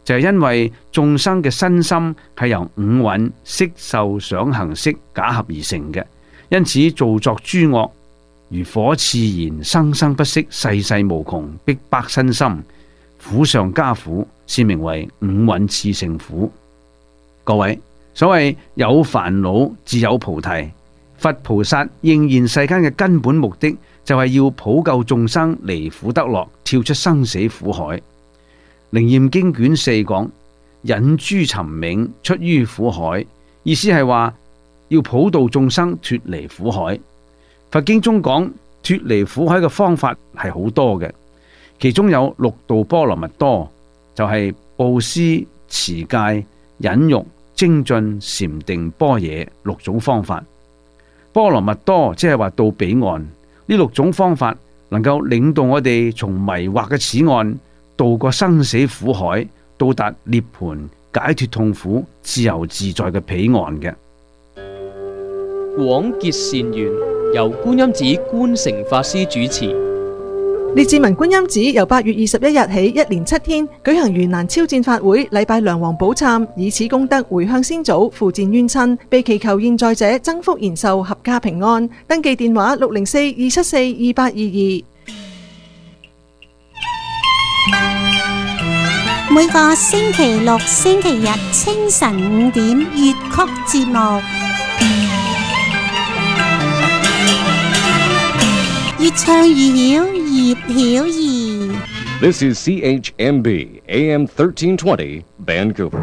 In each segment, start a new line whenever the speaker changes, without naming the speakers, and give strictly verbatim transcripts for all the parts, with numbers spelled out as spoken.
就係因為眾生嘅身心係由五蘊色受想行識假合而成嘅，因此造作諸惡如火熾燃，生生不息，世世無窮，逼迫身心，苦上加苦，是名為五蘊熾盛苦。各位，所謂有煩惱自有菩提，佛菩薩應現世間嘅根本目的就係要普救眾生離苦得樂，跳出生死苦海。靈驗經卷四講，引諸沉冥出於苦海，意思係話要普渡眾生脫離苦海。佛經中講脫離苦海嘅方法係好多嘅，其中有六度波羅蜜多，就係、是、布施、持戒、忍辱、精進、禪定、般若六種方法。波羅蜜多即係話到彼岸，呢六種方法能夠領導我哋從迷惑嘅此岸渡過生死苦海，到達涅槃解脫痛苦、自由自在嘅彼岸嘅。
廣結善緣，由觀音寺觀誠法師主持。
列治文觀音寺由八月二十一日起，一連七天舉行盂蘭超薦法會，禮拜梁皇寶懺，以此功德回向先祖，付薦冤親，被祈求現在者增福延壽，合家平安。登記電話六零四二七四二八二二。
每個星期六、星期日清晨五點粵曲節目，越唱越曉，葉曉儀。
This is C H M B A M thirteen twenty Vancouver。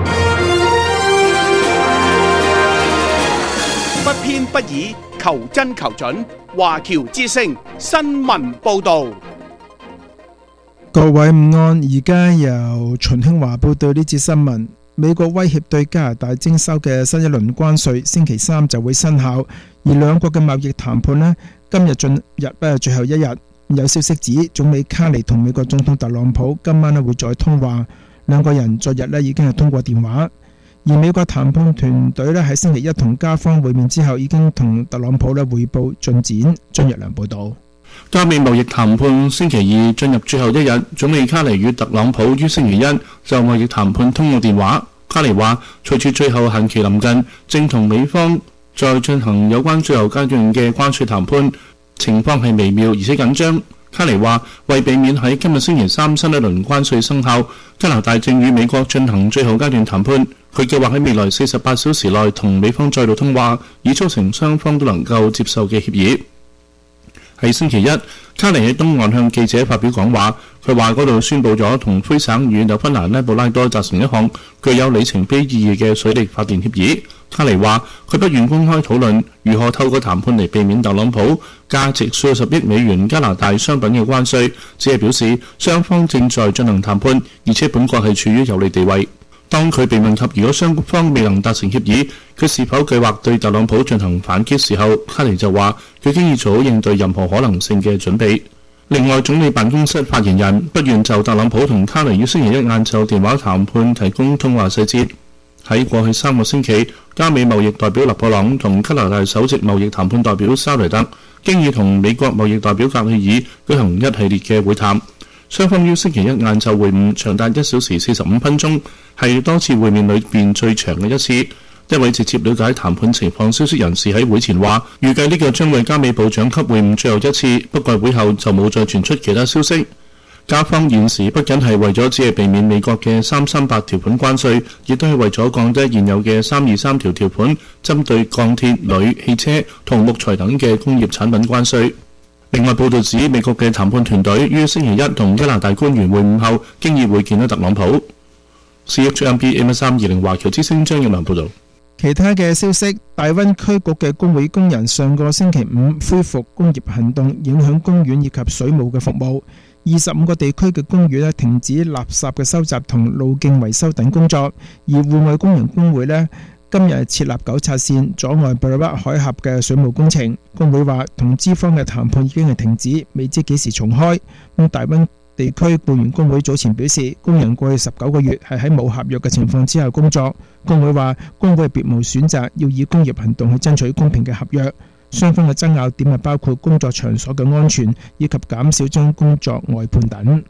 不偏不倚，求真求準，華僑之聲新聞報導。
各位午安，而家由秦興華報道呢節新聞。美國威脅對加拿大徵收嘅新一輪關稅，星期三就會生效，而兩國嘅貿易談判呢，今日進入誒最後一日。有消息指，總理卡尼同美國總統特朗普今晚呢會再通話，兩個人昨日呢已經係通過電話。而美國談判團隊呢喺星期一同加方會面之後，已經同特朗普呢匯報進展。張日良報道。
加美貿易談判星期二進入最後一日，總理卡尼與特朗普於星期一就貿易談判通過電話。卡尼話，隨住最後限期臨近，正同美方再進行有關最後階段嘅關稅談判，情況係微妙而且緊張。卡尼話，為避免喺今日星期三新一輪關稅生效，加拿大正與美國進行最後階段談判。佢計劃喺未來四十八小時內同美方再度通話，以促成雙方都能夠接受嘅協議。喺星期一，卡尼喺東岸向記者發表講話，佢話嗰度宣佈咗同魁省與紐芬蘭拉布拉多達成一項具有里程碑意義嘅水力發電協議。卡尼話佢不願公開討論如何透過談判嚟避免特朗普價值數十億美元加拿大商品嘅關稅，只係表示雙方正在進行談判，而且本國係處於有利地位。當佢被問及如果雙方未能達成協議，佢是否計劃對特朗普進行反擊時候，卡尼就話佢已經做好應對任何可能性嘅準備。另外，總理辦公室發言人不願就特朗普同卡尼於星期一晏晝電話談判提供通話細節。喺過去三個星期，加美貿易代表勒布朗同加拿大首席貿易談判代表沙雷特經已同美國貿易代表格里爾舉行一系列嘅會談。雙方於星期一晏晝會晤，長達一小時四十五分鐘，係多次會面裏邊最長嘅一次。一位直接了解談判情況消息人士喺會前話，預計呢個將會加美部長級會晤最後一次，不過會後就冇再傳出其他消息。加方現時不僅係為咗只係避免美國嘅三三八條款關稅，亦都係為咗降低現有嘅三二三條條款針對鋼鐵、鋁、汽車同木材等嘅工業產品關稅。另外報道指，美國嘅談判團隊於星期一同加拿大官員會晤後，經已會見到特朗普。C H M B M 三二零華僑之聲張耀良報道。
其他嘅消息，大溫區局嘅工會工人上個星期五恢復工業行動，影響公園以及水務嘅服務。二十五個地區嘅公園咧停止垃圾嘅收集同路徑維修等工作，而戶外工人工會咧今日設立糾察線，阻礙布里北海峽嘅水務工程。工會話同資方嘅談判已經係停止，未知幾時重開。咁大溫地區僱員工會早前表示，工人過去十九個月係喺冇合約嘅情況之下工作。工會話工會係別無選擇，要以工業行動去爭取公平嘅合約。雙方嘅爭拗點係包括工作場所嘅安全以及減少將工作外判等。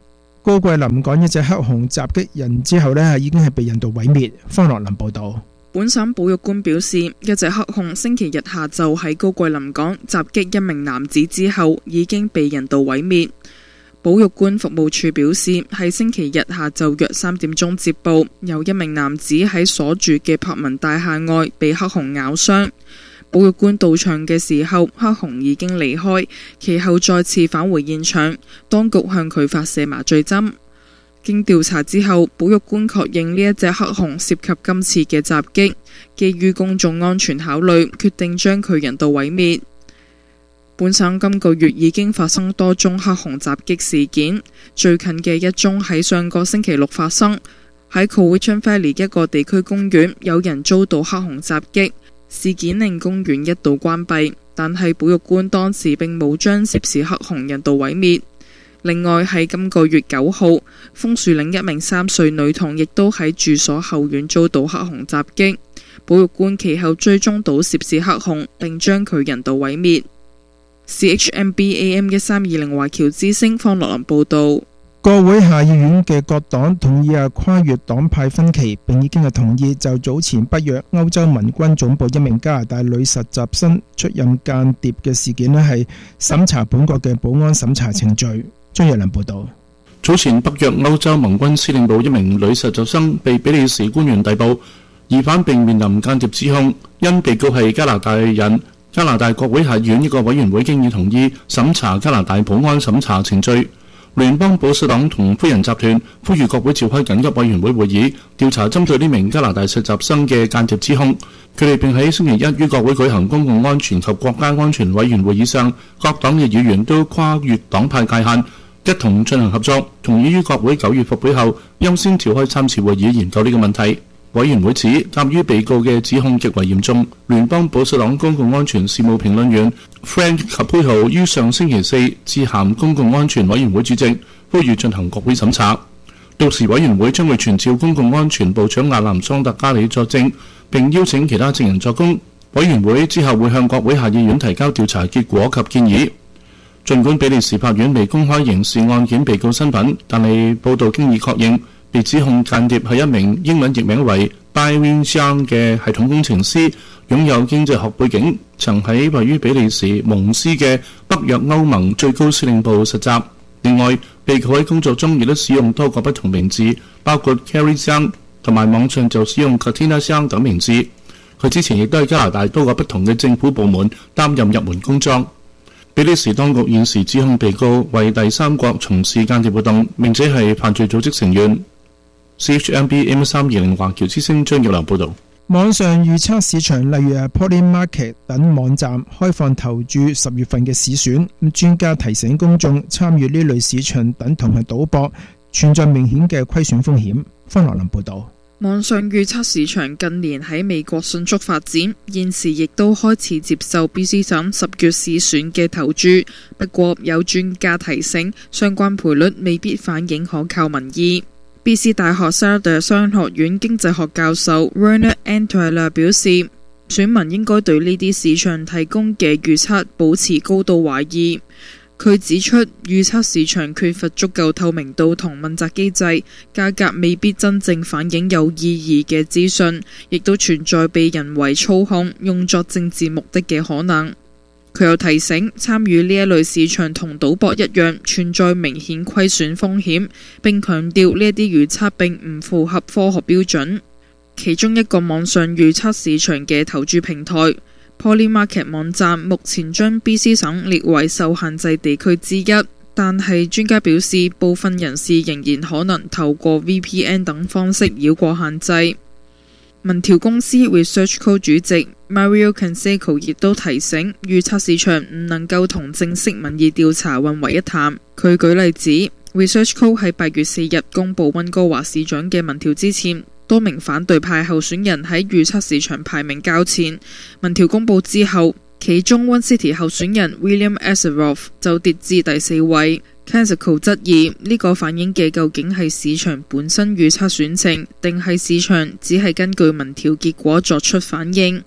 高桂林港一隻黑熊襲擊人之後呢，已經係被人道毀滅。方樂林報導。
本省保育官表示，一隻黑熊星期日下晝喺高桂林港襲擊一名男子之後，已經被人道毀滅。保育官服務處表示，喺星期日下晝約三點鐘接報，有一名男子喺所住嘅柏文大廈外被黑熊咬傷。保育官到場嘅時候，黑熊已經離開，其後再次返回現場，當局向佢發射麻醉針。經調查之後，保育官確認呢一隻黑熊涉及今次嘅襲擊，基於公眾安全考慮，決定將佢人道毀滅。本省今個月已經發生多宗黑熊襲擊事件，最近嘅一宗喺上個星期六發生，喺 Cowichan Valley 一個地區公園，有人遭到黑熊襲擊，事件令公園一度關閉，但係保育官當時並冇將涉事黑熊人道毀滅。另外喺今個月九號，楓樹嶺一名三歲女童亦都喺住所後院遭到黑熊襲擊，保育官其後追蹤到涉事黑熊，並將佢人道毀滅。C H M B A M 一三二零華僑之聲方樂林報道。
國會下議院嘅各黨同意啊跨越黨派分歧，並已經係同意就早前北約歐洲盟軍總部一名加拿大女實習生出任間諜嘅事件呢係審查本國嘅保安審查程序。張若良報道。
早前北約歐洲盟軍司令部一名女實習生被比利時官員逮捕，疑犯並面臨間諜指控，因被告係加拿大人。加拿大國會下院一個委員會經已同意審查加拿大保安審查程序。聯邦保守黨同灰人集團呼籲國會召開緊急委員會會議，調查針對呢名加拿大實習生嘅間諜指控。佢哋並喺星期一於國會舉行公共安全及國家安全委員會議上，各黨嘅議員都跨越黨派界限，一同進行合作，同意於國會九月復會後優先召開三次會議研究呢個問題。委員會指，鑑於被告嘅指控極為嚴重，聯邦保守黨公共安全事務評論員 Frank Caputo 於上星期四致函公共安全委員會主席，呼籲進行國會審查。到時委員會將會傳召公共安全部長亞南桑特加里作證，並邀請其他證人作供。委員會之後會向國會下議院提交調查結果及建議。儘管比利時法院未公開刑事案件被告身份，但係報道經已確認，被指控間諜係一名英文譯名為 Byron Zhang 嘅系統工程師，擁有經濟學背景，曾喺位於比利時蒙斯嘅北約歐盟最高司令部實習。另外，被告喺工作中亦都使用多個不同名字，包括 Carrie Zhang 同埋網上就使用 Katina Zhang 等名字。佢之前亦都喺加拿大多個不同嘅政府部門擔任入門工作。比利時當局現時指控被告為第三國從事間諜活動，並且係犯罪組織成員。C H M B M 三二零華僑之聲張耀良報導。
網上預測市場例如 Polymarket 等網站開放投注十月份嘅市選，咁專家提醒公眾參與呢類市場等同係賭博，存在明顯嘅虧損風險。方樂林報導。
網上預測市場近年喺美國迅速發展，現時亦都開始接受 B C 省十月市選嘅投注。不過有專家提醒，相關賠率未必反映可靠民意。B C 大學 Sarder 商學院經濟學教授 Werner Antweiler 表示，選民應該對呢啲市場提供嘅預測保持高度懷疑。佢指出，預測市場缺乏足夠透明度同問責機制，價格未必真正反映有意義嘅資訊，亦都存在被人為操控、用作政治目的嘅可能。佢又提醒，參與呢一類市場同賭博一樣，存在明顯虧損風險，並強調呢一啲預測並唔符合科學標準。其中一個網上預測市場嘅投注平台 Polymarket 網站目前將 B C 省列為受限制地區之一，但係專家表示，部分人士仍然可能透過 V P N 等方式繞過限制。民調公司 ResearchCo 主席 Mario Canseco 亦都提醒，預測市場唔能夠同正式民意調查混為一談。佢舉例指 ResearchCo 喺八月四日公布溫哥華市長嘅民調之前，多名反對派候選人喺預測市場排名較前。民調公布之後，其中 One City 候選人 William Asaroff 就跌至第四位。Canseco 質疑呢、這個反映嘅究竟係市場本身預測選情，定係市場只係根據民調結果作出反應。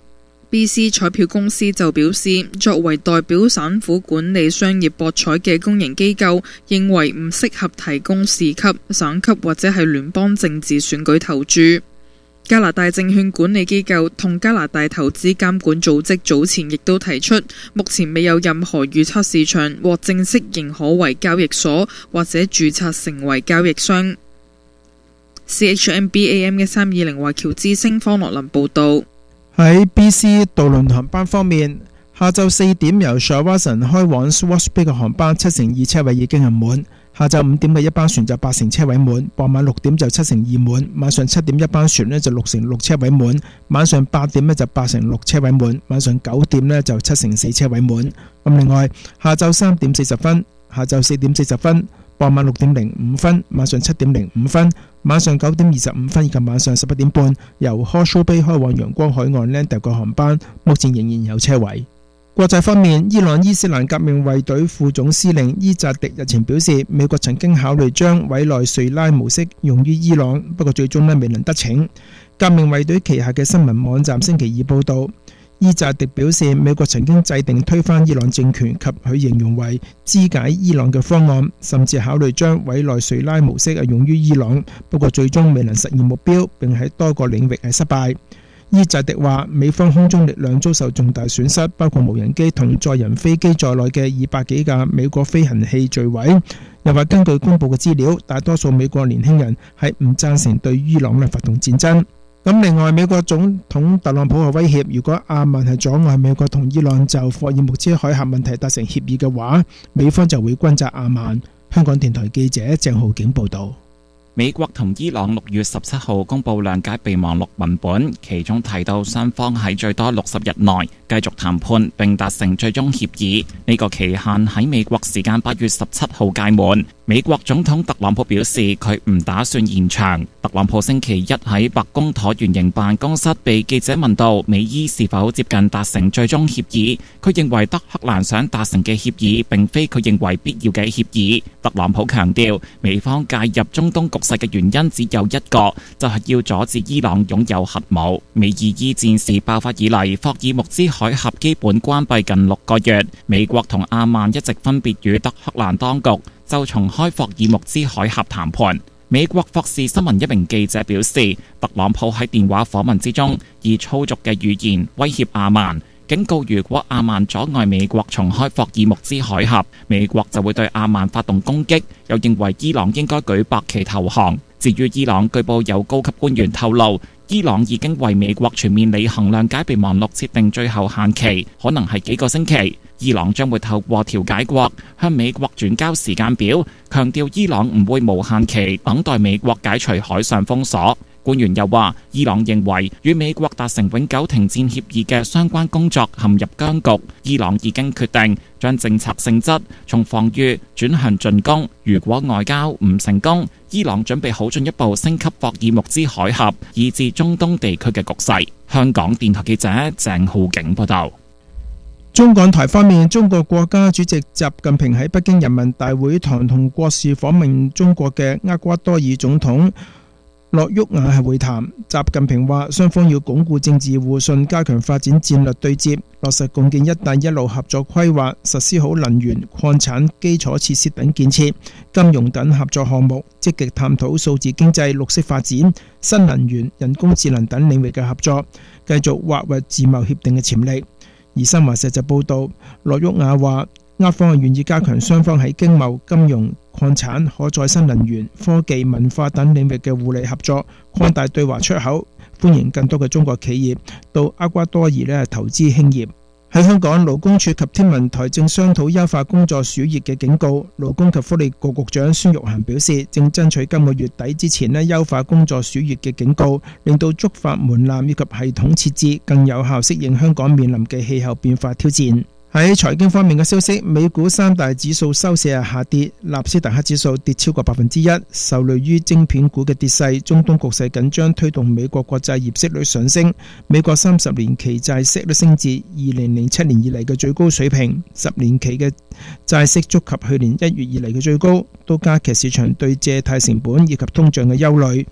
B C 彩票公司就表示，作為代表省府管理商業博彩嘅公營機構，認為唔適合提供市級、省級或者係聯邦政治選舉投注。加拿大證券管理機構同加拿大投資監管組織早前亦都提出，目前未有任何預測市場獲正式認可為交易所或者註冊成為交易商。C H M B A M 嘅三二零華僑之星方樂林報導。
喺 B C 渡輪航班方面，下晝四點由 Shawson 開往 Swash Bay 嘅航班七成二車位已經係滿，下晝五點嘅一班船就八成車位滿，傍晚六點就七成二滿，晚上七點一班船呢就六成六車位滿，晚上八點呢就八成六車位滿，晚上九點呢就七成四車位滿。咁另外，下晝三點四十分、下晝四點四十分、傍晚六點零五分、晚上七點零五分、晚上九點二十五分以及晚上十一點半，由 Horseshoe Bay 開往陽光海岸 Landau 嘅航班，目前仍然有車位。國際方面，伊朗伊斯蘭革命衛隊副總司令伊扎迪日前表示，美國曾經考慮將委內瑞拉模式用於伊朗，不過最終呢未能得逞。革命衛隊旗下嘅新聞網站星期二報道，伊扎迪表示，美國曾經制定推翻伊朗政權及佢形容為肢解伊朗嘅方案，甚至考慮將委內瑞拉模式用於伊朗，不過最終未能實現目標，並喺多個領域係失敗。伊扎迪話，美方空中力量遭受重大損失，包括無人機同載人飛機在內嘅二百幾架美國飛行器墜毀。又話根據公佈嘅資料，大多數美國年輕人係唔贊成對伊朗咧發動戰爭。咁另外，美國總統特朗普係威脅，如果阿曼係阻礙美國同伊朗就霍爾木茲海峽問題達成協議嘅話，美方就會轟炸阿曼。香港電台記者鄭浩景報導。
美國同伊朗六月十七號公布諒解備忘錄文本，其中提到雙方喺最多六十日內繼續談判並達成最終協議，呢個期限喺美國時間八月十七號屆滿。美國總統特朗普表示佢唔打算延長。特朗普星期一喺白宮橢圓形辦公室被記者問到美伊是否接近達成最終協議，佢認為德黑蘭想達成嘅協議並非佢認為必要嘅協議。特朗普強調，美方介入中東局勢嘅原因只有一個，就係要阻止伊朗擁有核武。美伊伊戰事爆發以嚟，霍爾木茲海峽基本關閉近六個月，美國同阿曼一直分別與德黑蘭當局就重開霍爾木茲海峽談判。美國霍士新聞一名記者表示，特朗普喺電話訪問之中以粗俗嘅語言威脅阿曼，警告如果阿曼阻礙美國重開霍爾木茲海峽，美國就會對阿曼發動攻擊，又認為伊朗應該舉白旗投降。至於伊朗，據報有高級官員透露，伊朗已經為美國全面履行諒解備忘錄設定最後限期，可能係幾個星期。伊朗將會透過調解國向美國轉交時間表，強調伊朗唔會無限期等待美國解除海上封鎖。官員又話，伊朗認為與美國達成永久停戰協議嘅相關工作陷入僵局，伊朗已經決定將政策性質從防禦轉向進攻。如果外交唔成功，伊朗準備好進一步升級霍爾木茲海峽以至中東地區嘅局勢。香港電台記者鄭浩景報道。
中港台方面，中國國家主席習近平喺北京人民大會堂同國事訪問中國嘅厄瓜多爾總統諾沃亞係會談。習近平話，雙方要鞏固政治互信，加強發展戰略對接，落實共建一帶一路合作規劃，實施好能源、礦產、基礎設施等建設、金融等合作項目，積極探討數字經濟、綠色發展、新能源、人工智能等領域嘅合作，繼續挖掘自貿協定嘅潛力。而新華社就報道，諾沃亞話，厄方係願意加強雙方喺經貿、金融、礦產、可再生能源、科技、文化等領域嘅互利合作，擴大對華出口，歡迎更多嘅中國企業到厄瓜多爾呢投資興業。喺香港，勞工處及天文台正商討優化工作暑熱嘅警告。勞工及福利局局長孫玉菡表示，正爭取今個月底之前呢優化工作暑熱嘅警告，令到觸發門檻以及系統設置更有效適應香港面臨嘅氣候變化挑戰。喺財經方面嘅消息，美股三大指數收市係下跌，納斯達克指數跌超過百分之一，受累於晶片股嘅跌勢。中東局勢緊張推動美國國債業息率上升，美國三十年期債息率升至二零零七年以嚟嘅最高水平，十年期嘅債息觸及去年一月以嚟嘅最高，都加劇市場對借貸成本以及通脹嘅憂慮。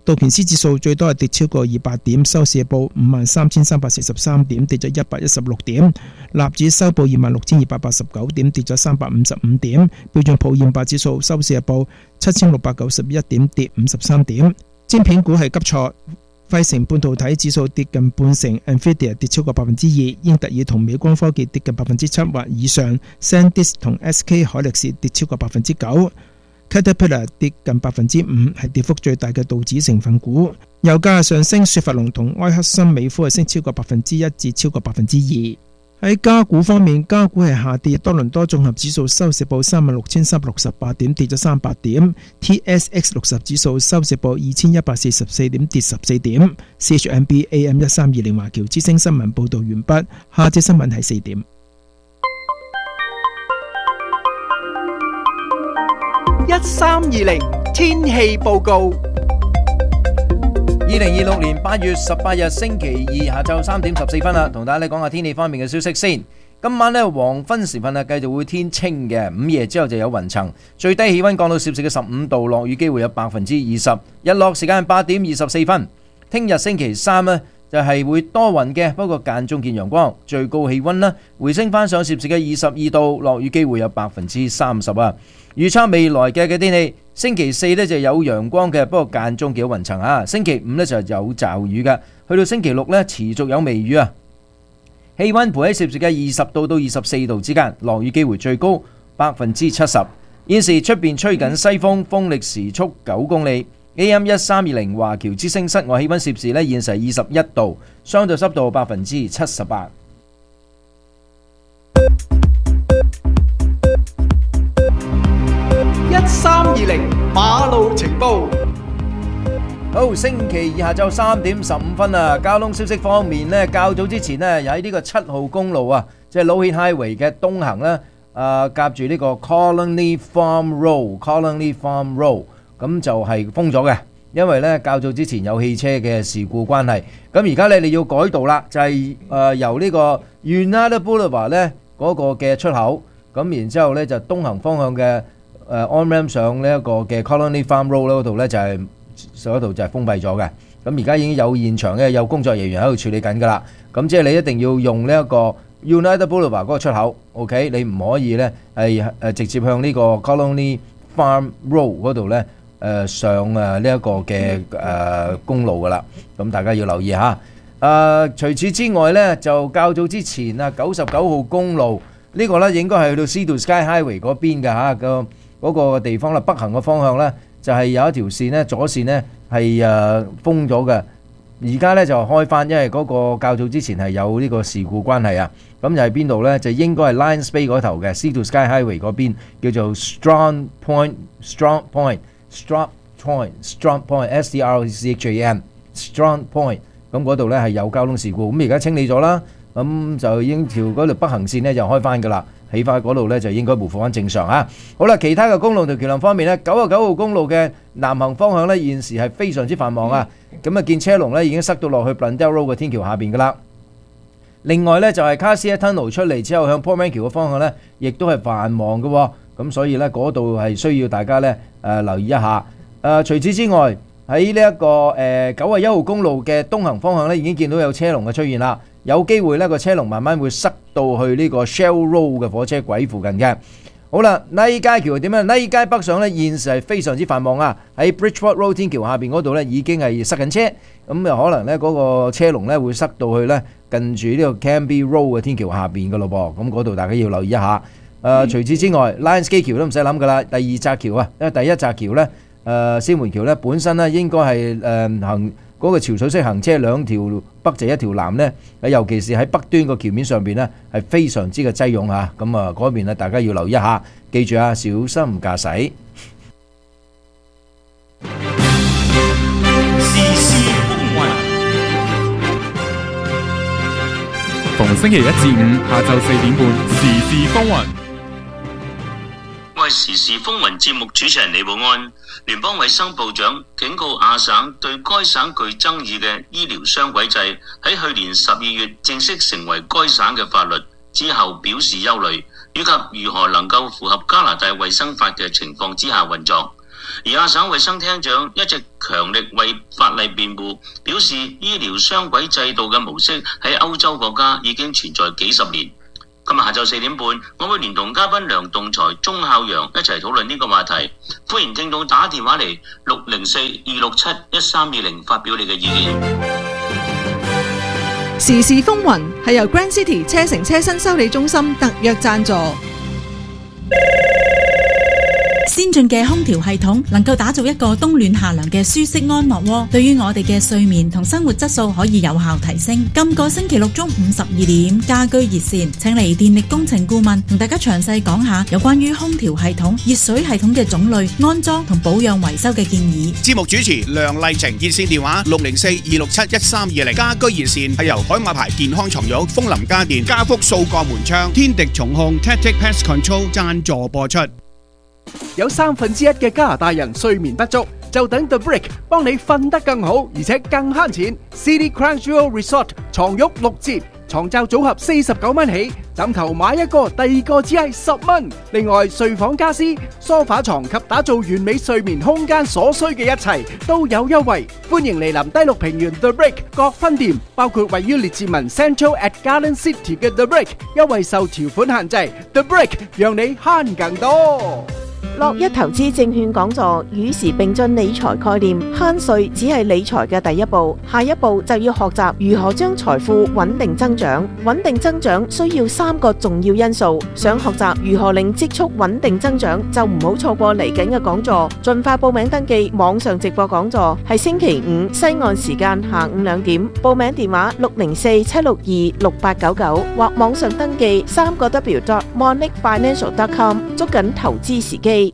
道瓊斯指數最多係跌超過二百點，收市報五萬三千三百四十三點，跌咗一百一十六點。納指收報二萬六千二百八十九點，跌咗三百五十五點。標準普爾五百指數收市報七千六百九十一點，跌五十三點。晶片股係急挫，費城半導體指數跌近半成 ，Nvidia 跌超過百分之二，英特爾同美光科技跌近百分之七或以上 ，SanDisk 同 S K 海力士跌超過百分之九。Caterpillar 跌近百分之五，係跌幅最大嘅道指成分股。油價上升，雪佛龍同埃克森美孚係升超過百分之一至超過百分之二。喺加股方面，加股係下跌，多倫多綜合指數收市報三萬六千三百六十八點，跌咗三百點。T S X 六十指數收市報二千一百四十四點，跌十四點。C H M B A M 一三二零華僑之聲新聞報道完畢，下節新聞係四點。
一三二零天氣報告。二零二六年八月十八日星期二下晝三點十四分啦，同大家講下天氣方面嘅消息先。今晚呢，黃昏時分啊，繼續會天清嘅，午夜之後就有雲層，最低氣溫降到攝氏嘅十五度，落雨機會有百分之二十。日落時間八點二十四分。聽日星期三呢，就係會多雲嘅，不過間中見陽光，最高氣溫呢回升翻上攝氏嘅二十二度，落雨機會有百分之三十啊。預測未來嘅嘅天氣，星期四呢就有陽光嘅，不過間中幾有雲層啊。星期五呢就有驟雨嘅，去到星期六呢持續有微雨啊。氣溫徘喺攝氏嘅二十度到二十四度之間，落雨機會最高百分之七十。現時出邊吹緊西風，風力時速九公里。A M 一三二零華僑之聲室外氣溫攝氏呢現時二十一度，相對濕度百分之七十八。
一三二零馬路情報。
好，星期二下晝三點十五分啊！交通消息方面呢，較早之前呢，喺呢個七號公路啊，即係 Lougheed Highway 嘅東行呢，誒夾住呢個 Colony Farm Road，Colony Farm Road， 咁就係封咗嘅，因為呢較早之前有汽車嘅事故關係。咁而家呢，你要改道啦，就係、是、誒、呃、由呢個 United Boulevard 呢嗰、那個嘅出口，咁然之後呢，就東行方向嘅。誒 on ramp 上呢一個嘅 Colony Farm Road 嗰度咧就係嗰度就係封閉咗嘅。咁而家已經有現場嘅有工作人員喺度處理緊㗎啦。咁即係你一定要用呢一個 United Boulevard 嗰個出口 ，OK？ 你唔可以咧係誒直接向呢個 Colony Farm Road 嗰度咧誒上誒呢一個嘅誒公路㗎啦。咁大家要留意嚇。誒除此之外咧，就較早之前啊九十九號公路呢個咧應該係去到 Sea to Sky Highway 嗰邊㗎嚇個。嗰個地方啦，北行嘅方向呢，就係有一條線呢，左線呢係誒封咗嘅。而家呢就開翻，因為嗰個較早之前係有呢個事故關係啊。咁就係邊度呢？就應該係 Lions Bay 嗰頭嘅 Sea to Sky Highway 嗰邊，叫做 Strand Point、Strand Point、Strand Point、Strand Point、S T R C H A M、Strand Point。咁嗰度呢係有交通事故，咁而家清理咗啦。咁就已經條嗰條北行線呢就開翻㗎啦。起翻嗰度咧就應該回復翻正常啊！好啦，其他嘅公路同橋梁方面咧，九十九號公路嘅南行方向咧，現時係非常之繁忙啊！咁啊，見車龍咧已經塞到落去 Blundell Road 嘅天橋下邊噶啦。另外咧就係 Cassia Tunnel 出嚟之後向 Portman 橋嘅方向咧，亦都係繁忙嘅喎。咁所以咧嗰度係需要大家咧誒留意一下。誒除此之外，喺呢一個誒九十一號公路嘅東行方向咧，已經見到有車龍嘅出現啦。有機會呢個車龍慢慢會塞到去呢個 Shell Road 嘅火車軌附近嘅。好啦，拉街橋係點樣？拉街北上呢，現時係非常之繁忙啊！喺 Bridgewater Road 天橋下邊嗰度呢，已經係塞緊車，咁又可能呢嗰個車龍呢會塞到去呢近住呢個 Canby Road 嘅天橋下邊嘅咯噃。咁嗰度大家要留意一下。誒、呃，除此之外 ，Lions Gate 橋都唔使諗噶啦，第二紮橋啊，因為第一紮橋呢，誒、呃，獅門橋呢本身呢應該係誒、呃、行。嗰個潮水式行車兩條北就一條南呢，尤其是喺北端個橋面上邊呢，係非常之嘅擠擁嚇。咁啊嗰邊呢，大家要留意一下，記住啊，小心駕駛。
時事風雲，逢星期一至五下晝四點半，時事風雲。
我係時事風雲節目主持人李寶安。聯邦衛生部長警告亞省對該省具爭議嘅醫療雙軌制喺去年十二月正式成為該省嘅法律之後表示憂慮，以及如何能夠符合加拿大衛生法嘅情況之下運作。 而亞省衛生廳長一直強力為法例辯護，表示醫療雙軌制度嘅模式喺歐洲國家已經存在幾十年。今日下晝四點半，我會連同嘉賓梁棟才、鐘孝陽一齊討論呢個話題。歡迎聽眾打電話嚟六零四二六七一三二零發表你嘅意見。
時事風雲係由 Grand City 車城車身修理中心特約贊助。
先進嘅空調系統能夠打造一個冬暖夏涼嘅舒適安樂窩，對於我哋嘅睡眠同生活質素可以有效提升。今個星期六中午十二點，家居熱線請嚟電力工程顧問同大家詳細講下有關於空調系統、熱水系統嘅種類、安裝同保養維修嘅建議。
節目主持梁麗晴，熱線電話六零四二六七一三二零。家居熱線係由海馬牌健康床褥、風林家電、家福掃角門窗、天敵重控、Tactic Pest Control 贊助播出。
有三分之一嘅加拿大人睡眠不足，就等 The Brick 幫你瞓得更好，而且更慳錢。City Crown Jewel Resort 床褥六折，床罩組合四十九蚊起，枕頭買一個，第二個只係十蚊。另外，睡房家私、梳化床及打造完美睡眠空間所需嘅一切都有優惠。歡迎嚟臨低綠平原 The Brick 各分店，包括位於列治文 Central at Garden City 嘅 The Brick， 優惠受條款限制。The Brick 讓你慳更多。
樂一投資證券講座與時並進理財概念，慳稅只係理財嘅第一步，下一步就要學習如何將財富穩定增長。穩定增長需要三個重要因素，想學習如何令積蓄穩定增長，就唔好錯過嚟緊嘅講座，盡快報名登記。網上直播講座係星期五西岸時間下午兩點，報名電話六零四七六二六八九九或網上登記三個 W dot monic financial dot com， 捉緊投資時機。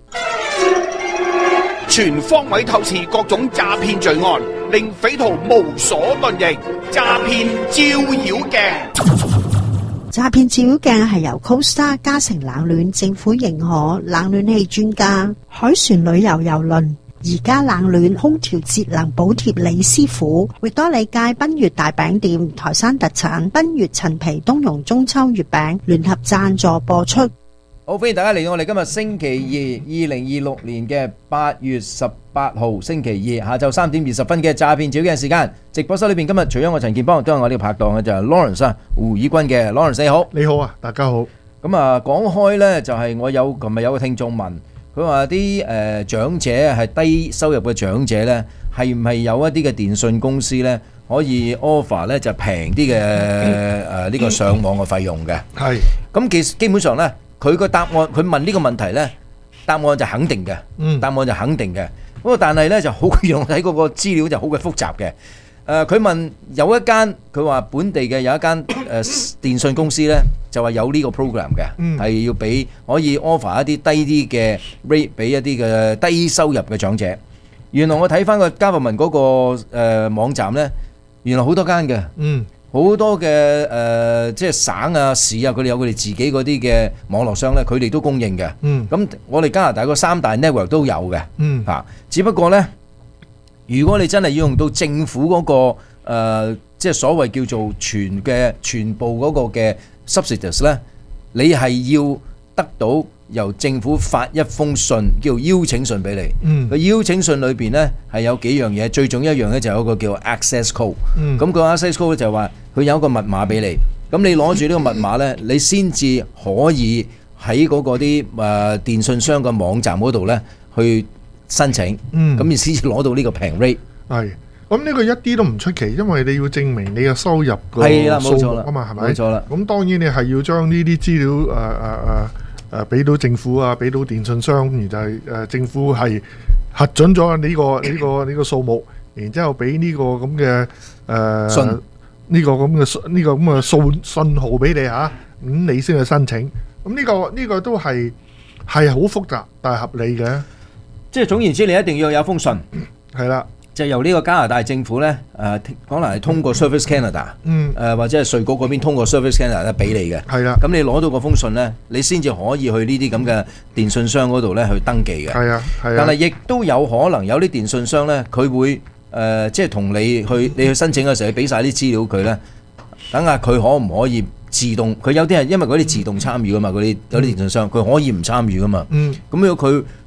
全方位透視各種詐騙罪案，令匪徒無所遁形。詐騙照妖鏡，
詐騙照妖鏡係由 Costa 嘉誠冷暖政府認可冷暖氣專家海船旅遊郵輪而家冷暖空調節能補貼李師傅，域多利街賓悅大餅店台山特產賓悅陳皮冬蓉中秋月餅聯合贊助播出。
好，歡迎大家嚟到我哋今日星期二，二零二六年嘅八月十八號星期二下晝三點二十分嘅詐騙照妖鏡時間。直播室裏邊今日除咗我陳健邦，都有我呢個拍檔嘅就係 Lawrence 啊，胡以軍嘅 Lawrence 你好。
你好啊，大家好。
咁啊，講開呢，就係我有琴日有個聽眾問，佢話啲誒長者係低收入嘅長者呢，係唔係有一啲嘅電信公司呢可以 offer 呢就平啲嘅誒呢個上網嘅費用嘅？係。咁其實基本上呢。佢個答案，佢問呢個問題呢，答案就肯定嘅，嗯、答案就肯定嘅。不過但係呢就好用睇嗰個資料就好鬼複雜嘅。誒、呃，佢問有一間，佢話本地嘅有一間誒、呃、電信公司呢，就話有呢個 program 嘅，係、嗯、要俾可以 offer 一啲低啲嘅 rate 俾一啲嘅低收入嘅長者。原來我睇翻個加文文嗰個誒、呃、網站呢，原來好多間嘅。嗯好多嘅誒、呃，即係省啊、市啊，佢哋有佢哋自己嗰啲嘅網絡商咧，佢哋都供應嘅。嗯，咁我哋加拿大嗰三大 network 都有嘅。嗯，嚇、啊，只不過咧，如果你真係要用到政府嗰、那個、呃、即係所謂叫做全嘅全部嗰個嘅 subsidies 咧，你係要得到由政府發一封信，叫邀請信俾你。嗯，個邀請信裏邊咧係有幾樣嘢，最重要一樣咧就有一個叫 access code。嗯，咁個 access code 咧就係話佢有一個密碼俾你，咁你攞住呢個密碼咧，你先至可以喺嗰個啲誒電信商嘅網站嗰度咧去申請。嗯，咁你先至攞到呢個平 rate。係。咁呢個一啲都唔出奇，因為你要證明你嘅收入個數目啊嘛，係咪？冇錯啦。咁當然你係要將呢啲資料誒誒誒。呃呃誒俾到政府啊，俾到電信商，而就係誒政府係核准咗呢個呢個呢個數目，然之後俾呢個咁嘅誒信呢個咁嘅呢個咁嘅信信號俾你嚇，咁你先去申請。咁呢個呢個都係係好複雜，但係合理嘅。即係總言之，你一定要有封信，係啦。就由呢個加拿大政府咧，誒可能係通過 Service Canada，嗯，誒或者係稅局嗰邊通過 Service Canada 咧俾你嘅，係啦。咁你攞到嗰封信咧，你先至可以去呢啲咁嘅電信商嗰度咧去登記嘅，係啊，係啊。但係亦都有可能有啲電信商咧，佢會誒即係同你去你去申請嘅時候，你俾曬啲資料佢咧，等下佢可唔可以自動？佢有啲係因為嗰啲自動參與噶嘛，嗰啲有啲電信商佢可以唔參與噶嘛，嗯。咁如果佢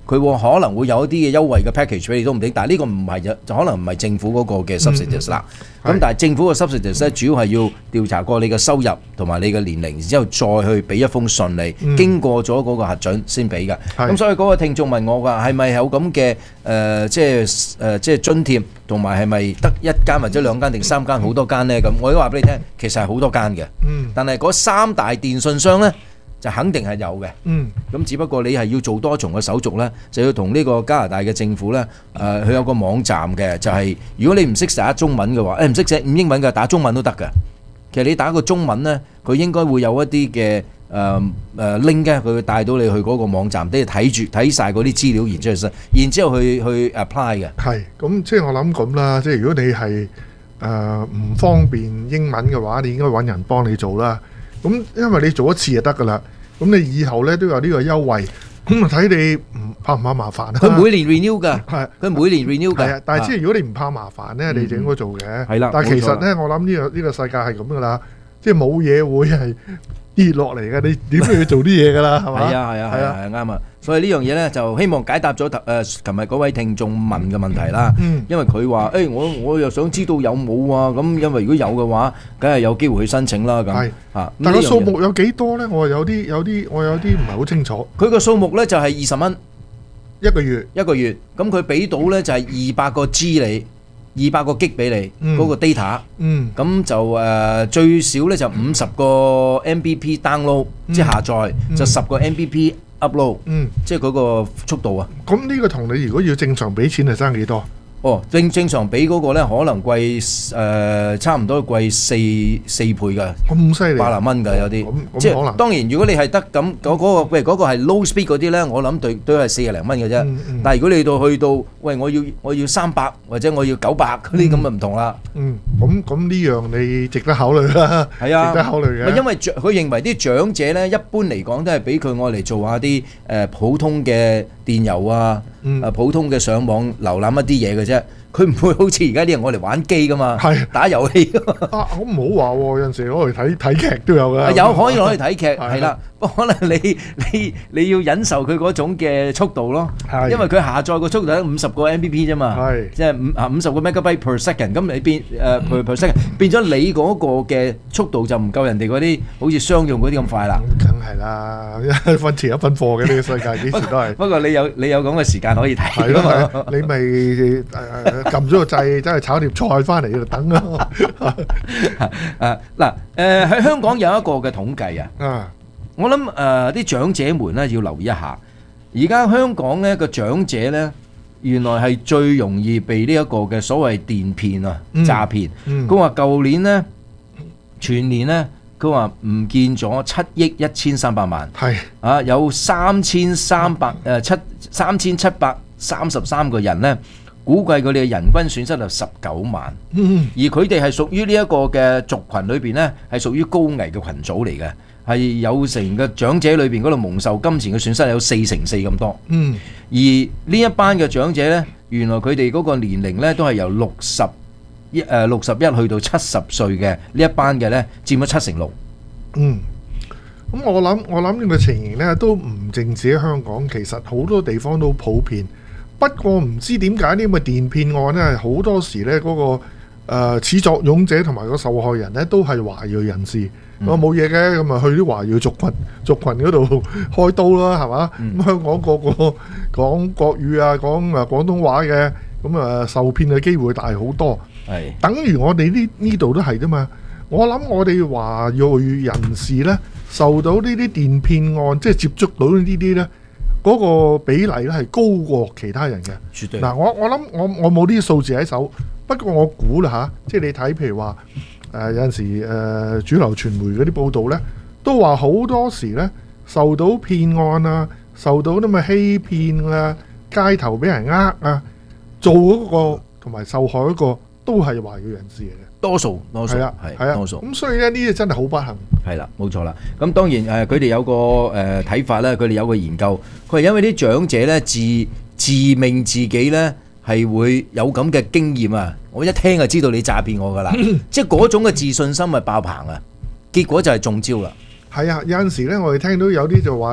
佢會可能會有一啲嘅優惠嘅 package 俾你都唔定，但係呢個唔係就就可能唔係政府嗰個嘅 subsidies 啦。咁、嗯、但係政府嘅 subsidies 咧，主要係要調查過你嘅收入同埋你嘅年齡，然之後再去俾一封信你，嗯、經過咗嗰個核准先俾㗎。咁所以嗰個聽眾問我㗎，係咪有咁嘅誒，即係誒、呃、即係津貼，同埋係咪得一間或者兩間定三間好多間咧？咁我都話俾你聽，其實係好多間嘅。嗯、但係嗰三大電信商咧，就肯定係有嘅，咁、嗯、只不過你係要做多重嘅手續呢，就要同呢個加拿大嘅政府呢，誒、呃、佢有個網站嘅，就係、是、如果你唔識寫中文嘅話，誒唔識寫唔英文嘅，打中文都得嘅。其實你打個中文呢，佢應該會有一啲嘅誒誒 link 嘅，佢會帶到你去嗰個網站，都要睇住睇晒嗰啲資料，然之後然之後去去 apply 嘅。
係，咁即係我諗咁啦，即係如果你係誒唔方便英文嘅話，你應該揾人幫你做啦。咁因為你做一次就得噶啦，咁你以後咧都有呢個優惠，咁啊睇你唔怕唔怕麻煩啊？
佢每年 renew 㗎，係佢每年 renew 㗎。
但係即係如果你唔怕麻煩咧，你就應該做嘅。係啦，但係其實咧，我諗呢個呢個世界係咁噶啦，即係冇嘢會係跌落嚟嘅，你點都要做啲嘢噶啦，係嘛？係啊係啊係啊係啱啊！所以呢樣嘢咧就希望解答咗誒琴日嗰位聽眾問嘅問題啦。嗯，因為佢話誒我我又想知道有冇啊，咁因為如果有嘅話，梗係有機會去申請啦。咁係啊， 但係個數目有幾多咧？我有啲有啲我有啲唔係好清楚。
佢個數目咧就係二十蚊
一個月，
一個月。咁佢俾到咧就係二百個 G 你，二百個 G 俾你嗰個 data。嗯，咁就誒最少咧就五十個 M B P download，即係下載就十個 M B P upload。嗯，即係嗰個速度啊。
咁呢個同你如果要正常俾錢係爭幾多？
哦，正正常俾嗰個咧，可能貴誒、呃、差唔多貴四四倍㗎，
咁犀利，
百零蚊㗎有啲，
即係可能。
當然如果你係得咁嗰嗰個，喂嗰、嗰個係 low speed 嗰啲咧，我諗對都係四廿零蚊嘅啫。嗯嗯、但係如果你到去到，喂我要我要三百或者我要九百嗰啲咁就唔同啦。
嗯，咁咁呢樣你值得考慮啦。係啊，值得考慮嘅。
因為佢認為啲長者咧，一般嚟講都係俾佢愛嚟做下啲誒普通嘅電郵啊，誒、嗯、普通嘅上網瀏覽一啲嘢嘅啫。佢唔會好似而家啲人我嚟玩機噶嘛，打遊戲
啊，我唔好話喎，有陣時攞嚟睇睇劇都有噶，
有可以攞嚟睇劇係啦，不過可能你你你要忍受佢嗰種嘅速度咯，因為佢下載個速度係五十個 M B P 啫嘛，即係五啊五十個 megabyte per second，咁你變誒 per per second 變咗你嗰個嘅速度就唔夠人哋嗰啲好似商用嗰啲咁快啦，
梗係啦，分錢一分貨嘅呢個世界幾時都係。
不過你有你有咁嘅時間可以睇，
係咯，你咪誒。撳咗個掣，真係炒碟菜翻嚟度等咯。
誒嗱誒喺香港有一個嘅統計啊，我諗誒啲長者們咧要留意一下。而家香港咧個長者咧，原來係最容易被呢一個嘅所謂電騙啊詐騙。佢話舊年咧全年咧，佢話唔見咗七億一千三百萬。係啊，有三千三百誒七三千七百三十三個人咧。估計佢哋嘅人均損失係十九萬，嗯、而佢哋係屬於呢一個嘅族群裏邊呢，係屬於高危嘅群組嚟嘅，係有成嘅長者裏邊嗰度蒙受金錢嘅損失有四成四咁多。嗯，而呢一班嘅長者呢，原來佢哋嗰個年齡呢，都係由六十一誒六十一去到七十歲嘅呢一班嘅呢，佔咗七成六。
嗯，咁我諗我諗呢個情形呢，都唔淨止喺香港，其實好多地方都普遍。不過唔知點解呢咁嘅電騙案呢，好多時呢嗰、那個誒、呃、始作俑者同埋個受害人呢，都係華裔人士。我冇嘢嘅，咁啊去啲華裔族群族群嗰度開刀啦，係嘛？咁、嗯、香港個個講國語啊，講啊廣東話嘅，咁啊受騙嘅機會大好多。係等於我哋呢呢度都係啫嘛。我諗我哋華裔人士呢，受到呢啲電騙案，即係接觸到呢啲呢。嗰個比例咧係高過其他人嘅，絕對。嗱，我我諗我我冇呢啲數字喺手，不過我估啦嚇，即係你睇譬如話誒、呃、有陣時誒、呃、主流傳媒嗰啲報道咧，都話好多時咧受到騙案啊，受到啲咁欺騙啊，街頭俾人呃啊，做嗰個同埋受害嗰個都係華裔人士嚟嘅。
多數多數係啊係啊多數
咁，所以咧呢啲真係好不幸。
係啦，冇錯啦。咁當然誒，佢哋有個誒睇法咧，佢哋有個研究，佢係因為啲長者咧自自命自己咧係會有咁嘅經驗啊！我一聽就知道你詐騙我噶啦，即係嗰種嘅自信心係爆棚啊！結果就係中招啦。
係啊，有陣時咧，我哋聽到有啲就話咧，